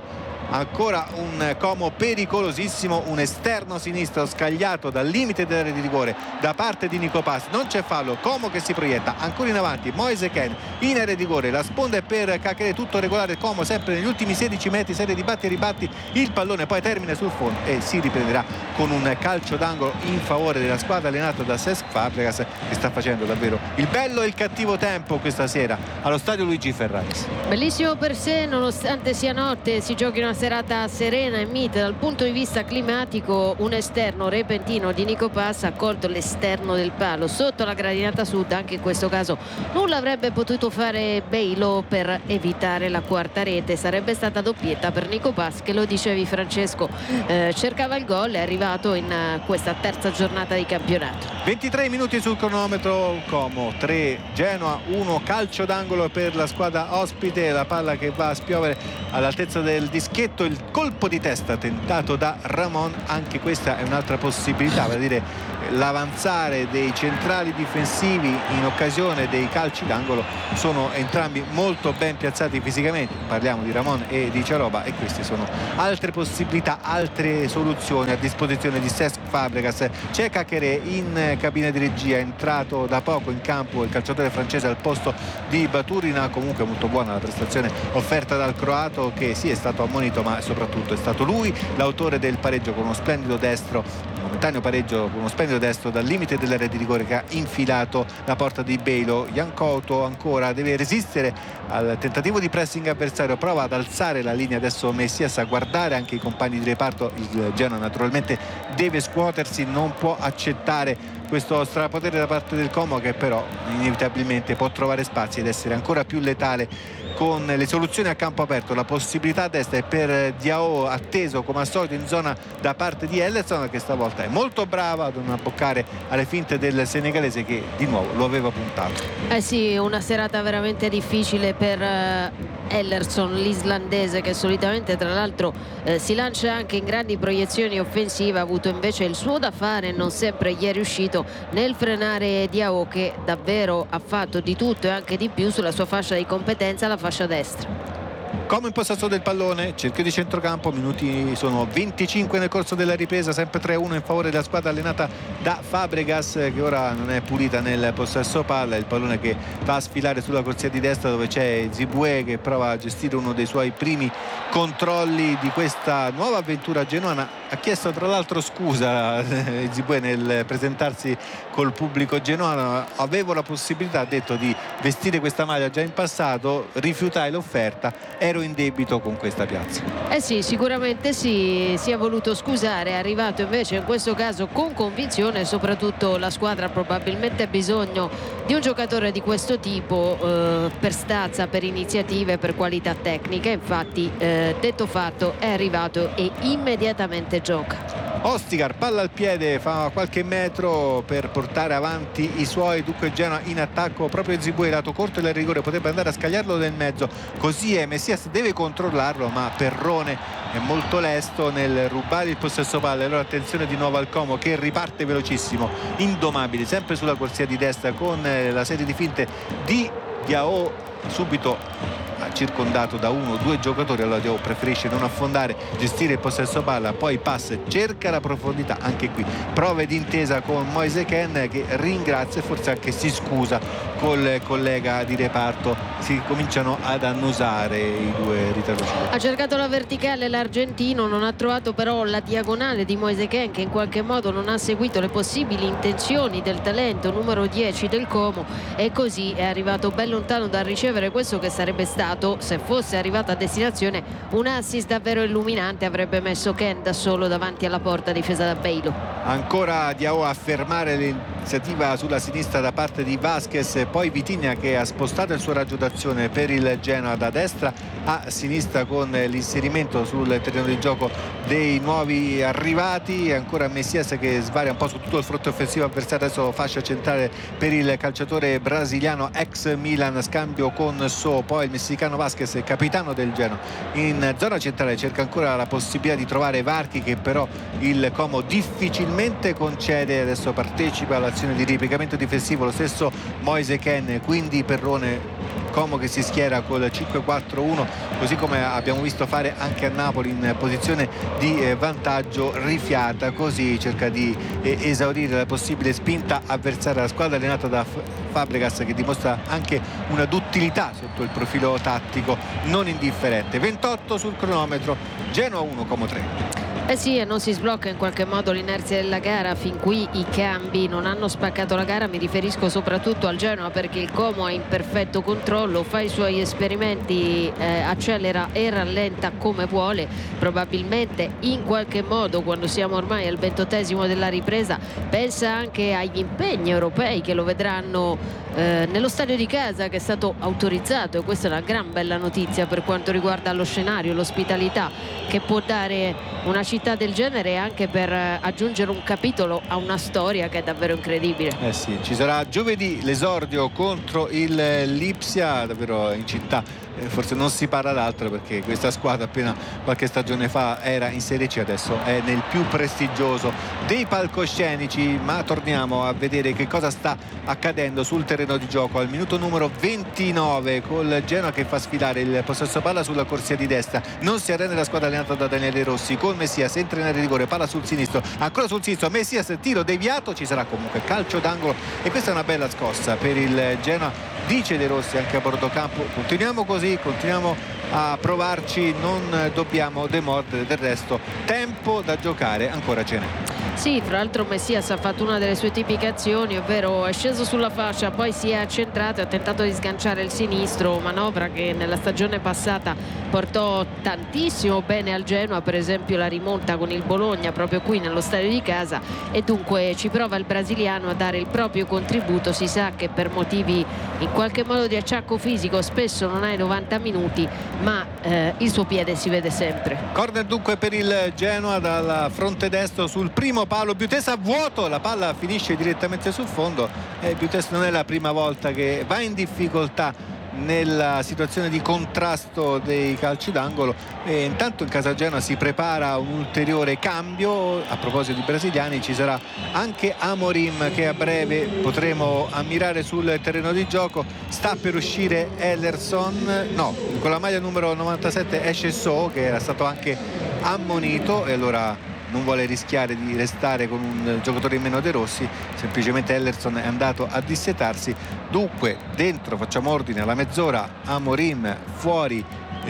ancora un Como pericolosissimo, un esterno sinistro scagliato dal limite dell'area di rigore da parte di Nico Pass, non c'è fallo, Como che si proietta ancora in avanti, Moise Kean in area di rigore, la sponda è per Caqueret, tutto regolare, Como sempre negli ultimi 16 metri, serie di batti e ribatti, il pallone poi termina sul fondo e si riprenderà con un calcio d'angolo in favore della squadra allenata da Cesc Fabregas, che sta facendo davvero il bello e il cattivo tempo questa sera allo stadio Luigi Ferraris. Bellissimo per sé, nonostante sia notte, si giochi una serata serena e mite dal punto di vista climatico. Un esterno repentino di Nico Pass ha colto l'esterno del palo sotto la gradinata sud. Anche in questo caso nulla avrebbe potuto fare Beilo per evitare la quarta rete, sarebbe stata doppietta per Nico Pass che, lo dicevi Francesco, cercava il gol, è arrivato in questa terza giornata di campionato. 23 minuti sul cronometro, Como 3 Genoa 1, calcio d'angolo per la squadra ospite, la palla che va a spiovere all'altezza del dischetto, il colpo di testa tentato da Ramon, anche questa è un'altra possibilità, vale a dire l'avanzare dei centrali difensivi in occasione dei calci d'angolo sono entrambi molto ben piazzati fisicamente, parliamo di Ramon e di Ciaroba, e queste sono altre possibilità, altre soluzioni a disposizione di Cesc Fabregas. C'è Caqueret in cabina di regia, è entrato da poco in campo il calciatore francese al posto di Baturina, comunque molto buona la prestazione offerta dal croato, che sì è stato ammonito ma soprattutto è stato lui l'autore del pareggio con uno splendido destro, momentaneo pareggio con uno splendido destro dal limite dell'area di rigore che ha infilato la porta di Beilo. Jan Couto ancora deve resistere al tentativo di pressing avversario, prova ad alzare la linea adesso Messias, a guardare anche i compagni di reparto. Il Genoa naturalmente deve scuotersi, non può accettare questo strapotere da parte del Como, che però inevitabilmente può trovare spazi ed essere ancora più letale con le soluzioni a campo aperto. La possibilità a destra è per Diao, atteso come al solito in zona da parte di Ellerson, che stavolta è molto brava ad non abboccare alle finte del senegalese, che di nuovo lo aveva puntato. Sì, una serata veramente difficile per Ellerson, l'islandese, che solitamente tra l'altro si lancia anche in grandi proiezioni offensive. Ha avuto invece il suo da fare, non sempre gli è riuscito nel frenare Diao, che davvero ha fatto di tutto e anche di più sulla sua fascia di competenza, la fascia destra. Como in possesso del pallone, cerchio di centrocampo, minuti sono 25 nel corso della ripresa, sempre 3-1 in favore della squadra allenata da Fabregas, che ora non è pulita nel possesso palla. Il pallone che va a sfilare sulla corsia di destra, dove c'è Zibue che prova a gestire uno dei suoi primi controlli di questa nuova avventura genuana. Ha chiesto tra l'altro scusa Zibue nel presentarsi col pubblico genuano: avevo la possibilità, ha detto, di vestire questa maglia già in passato, rifiutai l'offerta, ero in debito con questa piazza. Sì, sicuramente sì, si è voluto scusare, è arrivato invece in questo caso con convinzione. Soprattutto la squadra probabilmente ha bisogno di un giocatore di questo tipo, per stazza, per iniziative, per qualità tecniche. Infatti detto fatto, è arrivato e immediatamente gioca. Ostigar, palla al piede, fa qualche metro per portare avanti i suoi, dunque Genoa in attacco, proprio Zibue lato corto del rigore, potrebbe andare a scagliarlo nel mezzo, così è, Messias deve controllarlo ma Perrone è molto lesto nel rubare il possesso palla. Allora attenzione di nuovo al Como, che riparte velocissimo, indomabile, sempre sulla corsia di destra con la serie di finte di Diao, subito circondato da 1 o 2 giocatori. Allora Diao preferisce non affondare, gestire il possesso palla, poi passa, cerca la profondità, anche qui prove d'intesa con Moise Kean, che ringrazia e forse anche si scusa col collega di reparto. Si cominciano ad annusare i due ritardatori. Ha cercato la verticale l'argentino, non ha trovato però la diagonale di Moise Kean, che in qualche modo non ha seguito le possibili intenzioni del talento numero 10 del Como, e così è arrivato ben lontano dal ricevere questo che sarebbe stato, se fosse arrivato a destinazione, un assist davvero illuminante. Avrebbe messo Kean da solo davanti alla porta difesa da Beilo. Ancora Diao a fermare l'iniziativa sulla sinistra da parte di Vasquez, poi Vitinha che ha spostato il suo raggio d'azione per il Genoa da destra a sinistra con l'inserimento sul terreno di gioco dei nuovi arrivati. Ancora Messias che svaria un po' su tutto il fronte offensivo avversario, adesso fascia centrale per il calciatore brasiliano ex Milan, scambio con So, poi il messicano Vasquez, capitano del Genoa, in zona centrale cerca ancora la possibilità di trovare varchi che però il Como difficilmente facilmente concede, adesso partecipa all'azione di ripiegamento difensivo lo stesso Moise Kean, quindi Perrone, Como che si schiera col 5-4-1, così come abbiamo visto fare anche a Napoli in posizione di vantaggio, rifiata, così cerca di esaurire la possibile spinta avversaria. La squadra allenata da Fabregas che dimostra anche una duttilità sotto il profilo tattico non indifferente. 28 sul cronometro, Genoa 1, Como 3. Sì, e non si sblocca in qualche modo l'inerzia della gara. Fin qui i cambi non hanno spaccato la gara, mi riferisco soprattutto al Genoa, perché il Como è in perfetto controllo, fa i suoi esperimenti, accelera e rallenta come vuole. Probabilmente in qualche modo, quando siamo ormai al 28esimo della ripresa, pensa anche agli impegni europei che lo vedranno nello stadio di casa, che è stato autorizzato, e questa è una gran bella notizia per quanto riguarda lo scenario, l'ospitalità che può dare una città del genere, anche per aggiungere un capitolo a una storia che è davvero incredibile. Sì, ci sarà giovedì l'esordio contro il Lipsia, davvero in città. Forse non si parla d'altro, perché questa squadra appena qualche stagione fa era in Serie C, adesso è nel più prestigioso dei palcoscenici. Ma torniamo a vedere che cosa sta accadendo sul terreno di gioco al minuto numero 29, col Genoa che fa sfilare il possesso palla sulla corsia di destra. Non si arrende la squadra allenata da Daniele Rossi, con Messias entra in area di rigore, palla sul sinistro, ancora sul sinistro, Messias, tiro deviato, ci sarà comunque calcio d'angolo, e questa è una bella scossa per il Genoa, dice De Rossi anche a bordo campo. Continuiamo così, continuiamo a provarci, non dobbiamo demordere, del resto tempo da giocare ancora ce n'è. Sì, fra l'altro Messias ha fatto una delle sue tipiche azioni, ovvero è sceso sulla fascia, poi si è accentrato e ha tentato di sganciare il sinistro, manovra che nella stagione passata portò tantissimo bene al Genoa, per esempio la rimonta con il Bologna proprio qui nello stadio di casa, e dunque ci prova il brasiliano a dare il proprio contributo. Si sa che per motivi in qualche modo di acciacco fisico spesso non ha i 90 minuti, ma il suo piede si vede sempre. Corner dunque per il Genoa dal fronte destro sul primo palo, Biutes a vuoto, la palla finisce direttamente sul fondo, e Biutes non è la prima volta che va in difficoltà nella situazione di contrasto dei calci d'angolo. E intanto in casa Genoa si prepara un ulteriore cambio. A proposito di brasiliani, ci sarà anche Amorim, che a breve potremo ammirare sul terreno di gioco. Sta per uscire Ellerson, no, con la maglia numero 97 esce So, che era stato anche ammonito, e allora non vuole rischiare di restare con un giocatore in meno De Rossi, semplicemente Ellerson è andato a dissetarsi. Dunque dentro, facciamo ordine, alla mezz'ora Amorim, fuori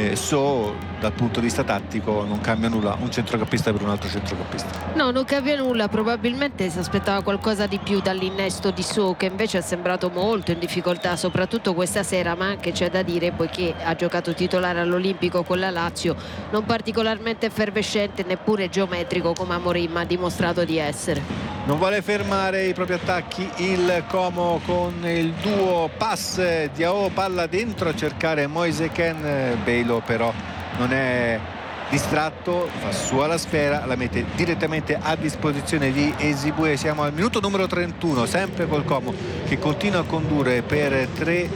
So. Dal punto di vista tattico non cambia nulla, un centrocampista per un altro centrocampista. No, non cambia nulla, probabilmente si aspettava qualcosa di più dall'innesto di So, che invece è sembrato molto in difficoltà, soprattutto questa sera, ma anche c'è da dire, poiché ha giocato titolare all'Olimpico con la Lazio, non particolarmente effervescente, neppure geometrico come Amorim ha dimostrato di essere. Non vuole fermare i propri attacchi il Como con il duo pass Diao, palla dentro a cercare Moise Kean, Beilo però non è distratto, fa sua la sfera, la mette direttamente a disposizione di Ezibue. Siamo al minuto numero 31, sempre col Como che continua a condurre per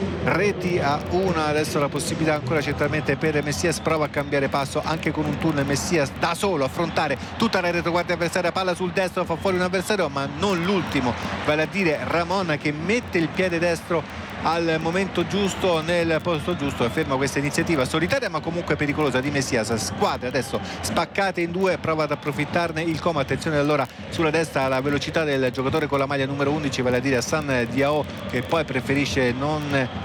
3-1. Adesso la possibilità ancora centralmente per Messias, prova a cambiare passo anche con un tunnel. Messias da solo affrontare tutta la retroguardia avversaria, palla sul destro, fa fuori un avversario ma non l'ultimo, vale a dire Ramon, che mette il piede destro al momento giusto, nel posto giusto, e ferma questa iniziativa solitaria ma comunque pericolosa di Messias. Squadre adesso spaccate in due, prova ad approfittarne il Como. Attenzione allora sulla destra alla velocità del giocatore con la maglia numero 11, vale a dire Hassan Diao, che poi preferisce non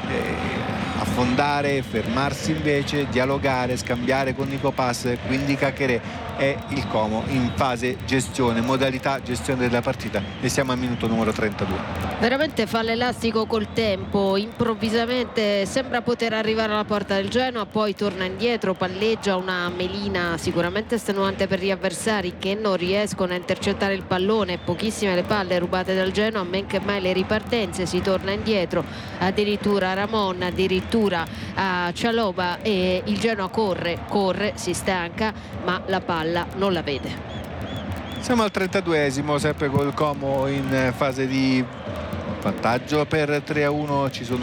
affondare, fermarsi invece, dialogare, scambiare con Nico Pass. Quindi Caqueré è il Como in fase gestione, modalità gestione della partita, e siamo al minuto numero 32. Veramente fa l'elastico col tempo, improvvisamente sembra poter arrivare alla porta del Genoa, poi torna indietro, palleggia, una melina sicuramente estenuante per gli avversari che non riescono a intercettare il pallone, pochissime le palle rubate dal Genoa, men che mai le ripartenze, si torna indietro, addirittura Ramon, addirittura a Cialoba, e il Genoa corre, si stanca, ma la palla non la vede. Siamo al 32esimo, sempre col Como in fase di vantaggio per 3-1. Ci sono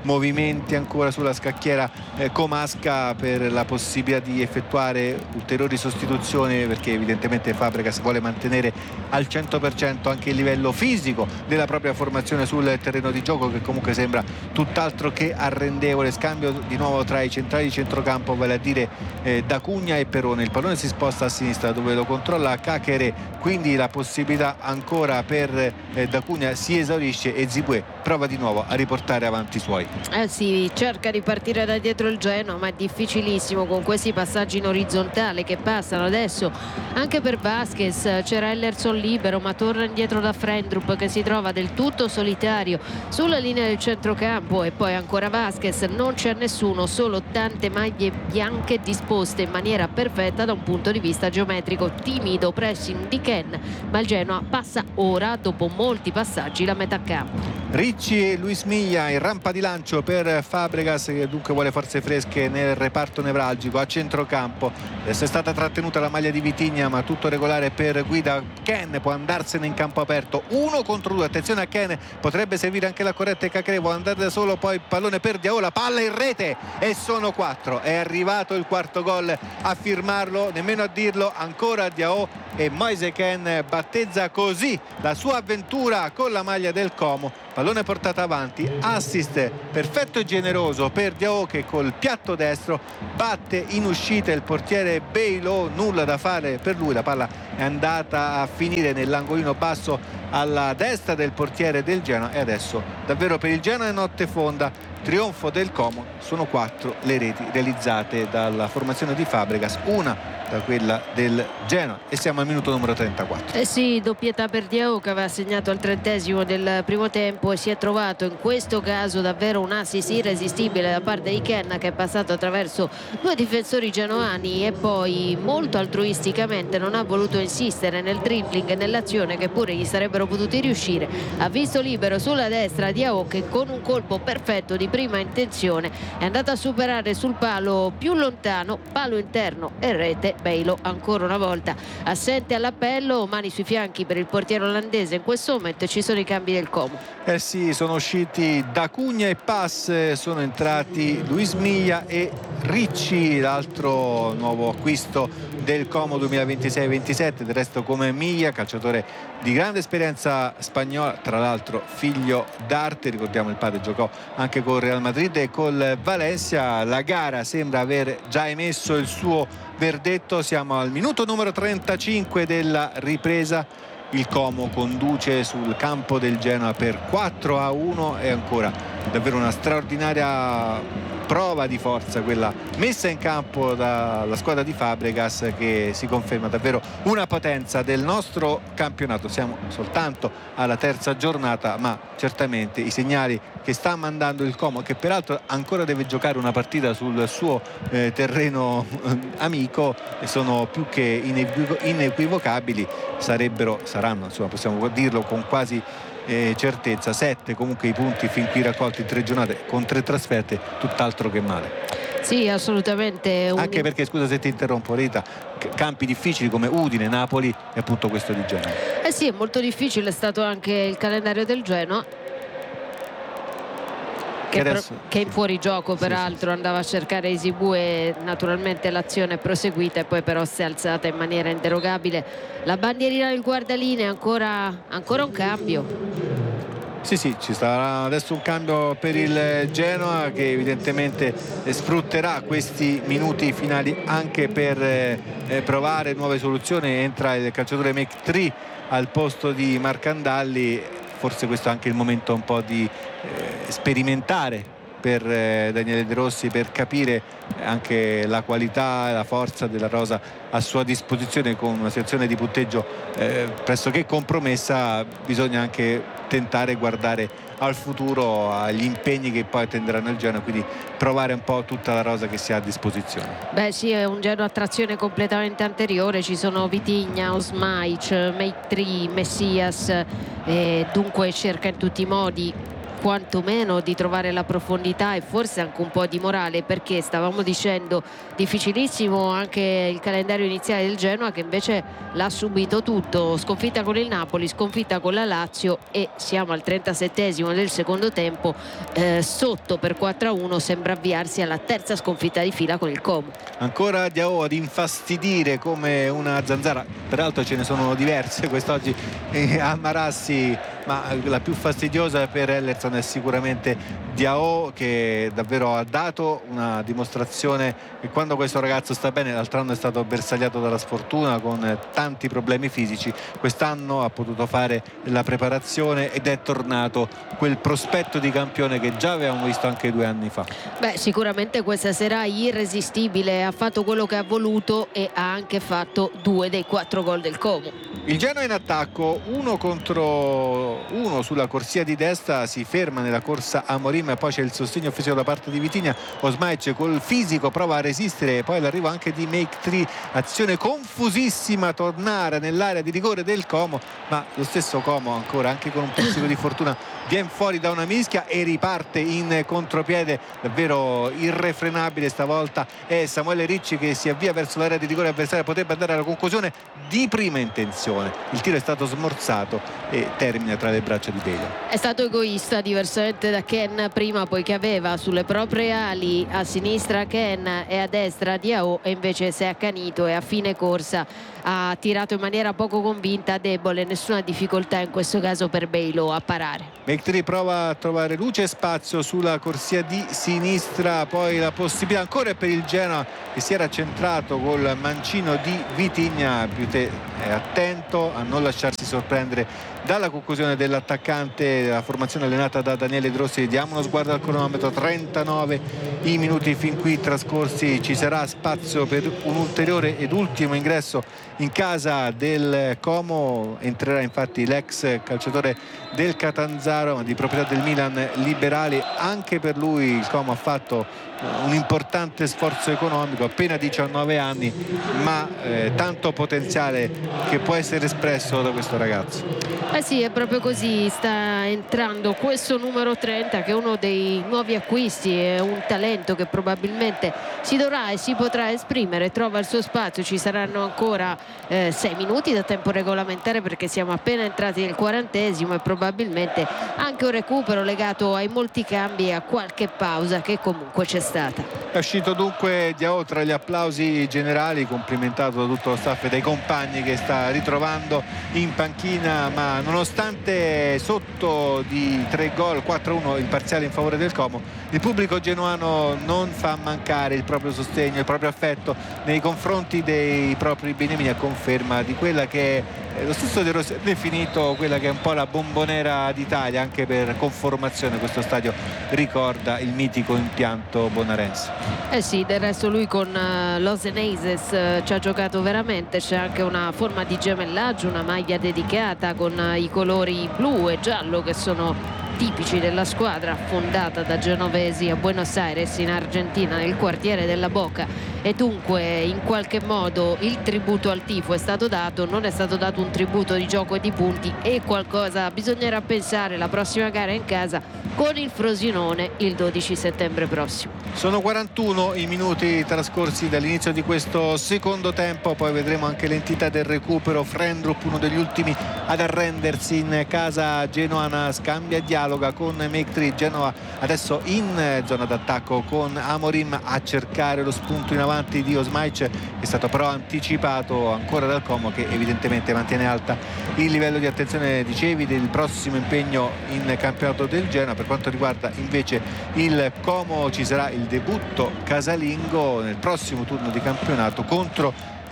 movimenti ancora sulla scacchiera comasca per la possibilità di effettuare ulteriori sostituzioni, perché evidentemente Fabregas vuole mantenere al 100% anche il livello fisico della propria formazione sul terreno di gioco, che comunque sembra tutt'altro che arrendevole. Scambio di nuovo tra i centrali di centrocampo, vale a dire D'Acunha e Perone. Il pallone si sposta a sinistra dove lo controlla Caqueret, quindi la possibilità ancora per D'Acunha si esaurisce e Zibue prova di nuovo a riportare avanti i suoi. Sì, cerca di partire da dietro il Genoa, ma è difficilissimo con questi passaggi in orizzontale che passano adesso anche per Vasquez. C'era Ellerson libero, ma torna indietro da Frendrup, che si trova del tutto solitario sulla linea del centrocampo, e poi ancora Vasquez. Non c'è nessuno, solo tante maglie bianche disposte in maniera perfetta da un punto di vista geometrico. Timido pressing di Ken, ma il Genoa passa ora, dopo molti passaggi, la metà campo. Ricci e Luis Milla in rampa di lancio per Fabregas, che dunque vuole forze fresche nel reparto nevralgico a centrocampo. Adesso è stata trattenuta la maglia di Vitinha, ma tutto regolare per Guida. Ken può andarsene in campo aperto, 1 contro 2, attenzione a Ken, potrebbe servire anche la corretta e Caqueret vuole andare da solo, poi pallone per Diao, la palla in rete e sono 4. È arrivato il quarto gol a firmarlo, nemmeno a dirlo, ancora Diao, e Moise Kean battezza così la sua avventura con la maglia del Como. Pallone portato avanti, assist perfetto e generoso per Diao, che col piatto destro batte in uscita il portiere Beilo. Nulla da fare per lui, la palla è andata a finire nell'angolino basso alla destra del portiere del Genoa, e adesso davvero per il Genoa è notte fonda. Trionfo del Como, sono 4 le reti realizzate dalla formazione di Fabregas, una da quella del Genoa, e siamo al minuto numero 34. Sì, doppietà per Diao, che aveva segnato al 30° del primo tempo, e si è trovato in questo caso davvero un assist irresistibile da parte di Ken, che è passato attraverso 2 difensori genoani e poi molto altruisticamente non ha voluto insistere nel dribbling e nell'azione che pure gli sarebbero potuti riuscire. Ha visto libero sulla destra Diao, che con un colpo perfetto di prima intenzione è andato a superare sul palo più lontano, palo interno e rete. Beilo ancora una volta assente all'appello, mani sui fianchi per il portiere olandese. In questo momento ci sono i cambi del Como. Sì, sono usciti D'Acunha e Pass, sono entrati Luis Milla e Ricci, l'altro nuovo acquisto del Como 2026-27. Del resto, come Milla, calciatore di grande esperienza spagnola, tra l'altro figlio d'arte, ricordiamo il padre giocò anche con Real Madrid e col Valencia. La gara sembra aver già emesso il suo verdetto, siamo al minuto numero 35 della ripresa. Il Como conduce sul campo del Genoa per 4-1, e ancora davvero una straordinaria prova di forza quella messa in campo dalla squadra di Fabregas, che si conferma davvero una potenza del nostro campionato. Siamo soltanto alla terza giornata, ma certamente i segnali che sta mandando il Como, che peraltro ancora deve giocare una partita sul suo terreno amico, sono più che inequivocabili. Saranno, insomma, possiamo dirlo con quasi certezza, 7 comunque i punti fin qui raccolti in 3 giornate con 3 trasferte, tutt'altro che male. Sì, assolutamente. Anche perché, scusa se ti interrompo Rita, campi difficili come Udine, Napoli e appunto questo di Genoa. Sì, è molto difficile, è stato anche il calendario del Genoa, che è in fuorigioco, peraltro. Andava a cercare Zibue, naturalmente l'azione è proseguita e poi però si è alzata in maniera inderogabile la bandierina del guardalinee. Ancora un cambio. Sì, ci sarà adesso un cambio per il Genoa, che evidentemente sfrutterà questi minuti finali anche per provare nuove soluzioni. Entra il calciatore Mektri al posto di Marcandalli. Forse questo è anche il momento un po' di sperimentare per Daniele De Rossi, per capire anche la qualità e la forza della rosa a sua disposizione. Con una situazione di punteggio pressoché compromessa, bisogna anche tentare e guardare al futuro, agli impegni che poi attenderanno il Genoa, quindi provare un po' tutta la rosa che si ha a disposizione. Sì, è un Genoa a trazione completamente anteriore, ci sono Vitinha, Osmaic, Meitri, Messias, dunque cerca in tutti i modi quantomeno di trovare la profondità e forse anche un po' di morale, perché stavamo dicendo difficilissimo anche il calendario iniziale del Genoa, che invece l'ha subito tutto: sconfitta con il Napoli, sconfitta con la Lazio, e siamo al 37esimo del secondo tempo, sotto per 4-1, sembra avviarsi alla terza sconfitta di fila con il Como. Ancora Diao ad infastidire come una zanzara, peraltro ce ne sono diverse quest'oggi a Marassi, ma la più fastidiosa per Ellerson è sicuramente Diao, che davvero ha dato una dimostrazione che quando questo ragazzo sta bene, l'altro anno è stato bersagliato dalla sfortuna con tanti problemi fisici, quest'anno ha potuto fare la preparazione ed è tornato quel prospetto di campione che già avevamo visto anche 2 anni fa. Beh, sicuramente questa sera irresistibile, ha fatto quello che ha voluto e ha anche fatto 2 dei 4 gol del Como. Il Genoa in attacco, 1 contro 1 sulla corsia di destra, si ferma nella corsa Amorim, poi c'è il sostegno offensivo da parte di Vitinha. Osmaic col fisico prova a resistere, poi l'arrivo anche di Make 3, azione confusissima, tornare nell'area di rigore del Como, ma lo stesso Como ancora, anche con un pizzico di fortuna, viene fuori da una mischia e riparte in contropiede davvero irrefrenabile. Stavolta è Samuele Ricci che si avvia verso l'area di rigore avversaria, potrebbe andare alla conclusione di prima intenzione. Il tiro è stato smorzato e termina tra le braccia di Bale. È stato egoista, diversamente da Ken prima, poiché aveva sulle proprie ali a sinistra Ken e a destra Diao, e invece si è accanito e a fine corsa ha tirato in maniera poco convinta, debole, nessuna difficoltà in questo caso per Bale a parare. Make3 prova a trovare luce e spazio sulla corsia di sinistra, poi la possibilità ancora per il Genoa che si era centrato col mancino di Vitinha. Butté è attento a non lasciarsi sorprendere dalla conclusione dell'attaccante della formazione allenata da Daniele Drossi. Diamo uno sguardo al cronometro, 39 i minuti fin qui trascorsi, ci sarà spazio per un ulteriore ed ultimo ingresso in casa del Como. Entrerà infatti l'ex calciatore del Catanzaro, di proprietà del Milan, Liberali. Anche per lui il Como ha fatto un importante sforzo economico, appena 19 anni, ma tanto potenziale che può essere espresso da questo ragazzo. Sì, è proprio così, sta entrando questo numero 30 che è uno dei nuovi acquisti, è un talento che probabilmente si dovrà e si potrà esprimere, trova il suo spazio. Ci saranno ancora 6 minuti da tempo regolamentare, perché siamo appena entrati nel 40esimo, e probabilmente anche un recupero legato ai molti cambi e a qualche pausa che comunque c'è stata. È uscito dunque Diao tra gli applausi generali, complimentato da tutto lo staff e dai compagni che sta ritrovando in panchina, ma nonostante sotto di 3 gol, 4-1 il parziale in favore del Como, il pubblico genuano non fa mancare il proprio sostegno, il proprio affetto nei confronti dei propri beniamini, a conferma di quella che lo stesso De Rossi ha definito quella che è un po' la bombonera d'Italia. Anche per conformazione questo stadio ricorda il mitico impianto bonarense. Sì, del resto lui con Los Eneses ci ha giocato veramente, c'è anche una forma di gemellaggio, una maglia dedicata con i colori blu e giallo che sono tipici della squadra fondata da genovesi a Buenos Aires in Argentina, nel quartiere della Boca, e dunque in qualche modo il tributo al tifo è stato dato. Non è stato dato un tributo di gioco e di punti, e qualcosa bisognerà pensare la prossima gara in casa con il Frosinone il 12 settembre prossimo. Sono 41 i minuti trascorsi dall'inizio di questo secondo tempo, poi vedremo anche l'entità del recupero. Frendrup, uno degli ultimi ad arrendersi in casa genoana, scambia e dialoga con Make3. Genova adesso in zona d'attacco con Amorim a cercare lo spunto in avanti di Osmaic, che è stato però anticipato ancora dal Como, che evidentemente mantiene alta il livello di attenzione, dicevi, del prossimo impegno in campionato del Genoa. Per quanto riguarda invece il Como, ci sarà il debutto casalingo nel prossimo turno di campionato contro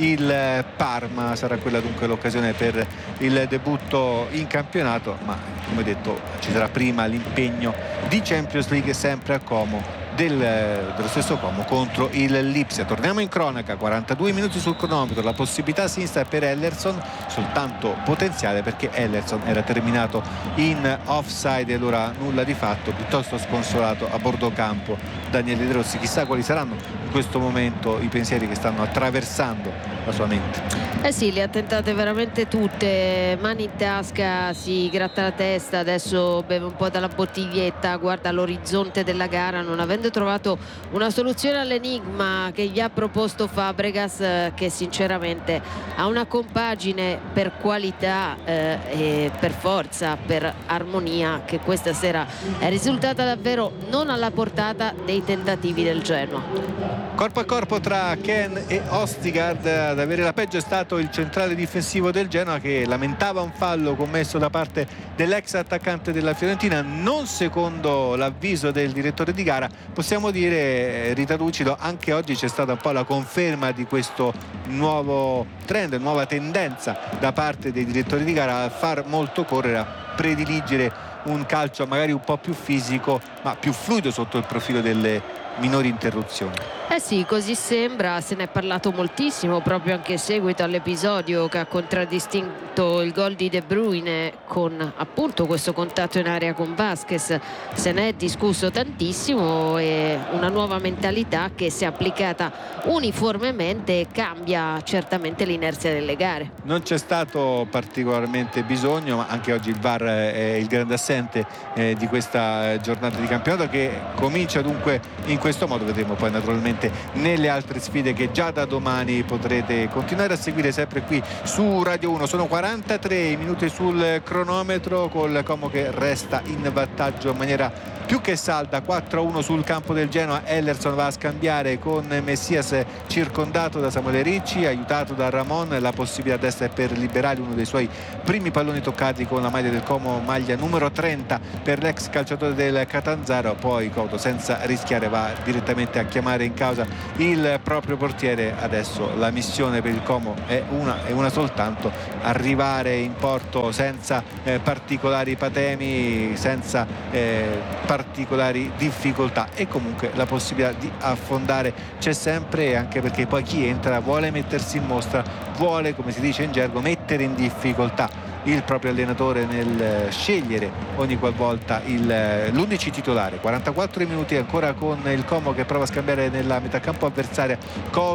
il Parma. Sarà quella dunque l'occasione per il debutto in campionato, ma come detto ci sarà prima l'impegno di Champions League sempre a Como dello stesso Como contro il Lipsia. Torniamo in cronaca, 42 minuti sul cronometro, la possibilità sinistra per Ellerson, soltanto potenziale perché Ellerson era terminato in offside e allora nulla di fatto, piuttosto sconsolato a bordo campo Daniele De Rossi. Chissà quali saranno in questo momento i pensieri che stanno attraversando la sua mente. Eh sì, le ha tentate veramente tutte, mani in tasca, si gratta la testa, adesso beve un po' dalla bottiglietta, guarda l'orizzonte della gara, non avendo trovato una soluzione all'enigma che gli ha proposto Fabregas, che sinceramente ha una compagine per qualità e per forza, per armonia, che questa sera è risultata davvero non alla portata dei tentativi del Genoa. Corpo a corpo tra Ken e Ostigard, ad avere la peggio è stato il centrale difensivo del Genoa, che lamentava un fallo commesso da parte dell'ex attaccante della Fiorentina, non secondo l'avviso del direttore di gara. Possiamo dire, Rita Lucido, anche oggi c'è stata un po' la conferma di questo nuovo trend, nuova tendenza da parte dei direttori di gara a far molto correre, a prediligere un calcio magari un po' più fisico ma più fluido sotto il profilo delle minori interruzioni. Eh sì, così sembra, se ne è parlato moltissimo proprio anche in seguito all'episodio che ha contraddistinto il gol di De Bruyne, con appunto questo contatto in area con Vasquez. Se ne è discusso tantissimo e una nuova mentalità che, se applicata uniformemente, cambia certamente l'inerzia delle gare. Non c'è stato particolarmente bisogno, ma anche oggi il VAR è il grande assente di questa giornata di campionato, che comincia dunque in questo modo. Vedremo poi naturalmente nelle altre sfide che già da domani potrete continuare a seguire sempre qui su Radio 1. Sono 43 minuti sul cronometro, col Como che resta in vantaggio in maniera più che salda, 4-1 sul campo del Genoa. Ellerson va a scambiare con Messias, circondato da Samuele Ricci, aiutato da Ramon. La possibilità a destra è per Liberali, uno dei suoi primi palloni toccati con la maglia del Como, maglia numero 30 per l'ex calciatore del Catanzaro. Poi Couto, senza rischiare, va direttamente a chiamare in causa il proprio portiere. Adesso la missione per il Como è una soltanto: arrivare in porto senza particolari patemi, senza particolari difficoltà, e comunque la possibilità di affondare c'è sempre, anche perché poi chi entra vuole mettersi in mostra, vuole, come si dice in gergo, mettere in difficoltà il proprio allenatore nel scegliere ogni qualvolta l'11 titolare. 44 minuti ancora con il Como che prova a scambiare nella metà campo avversaria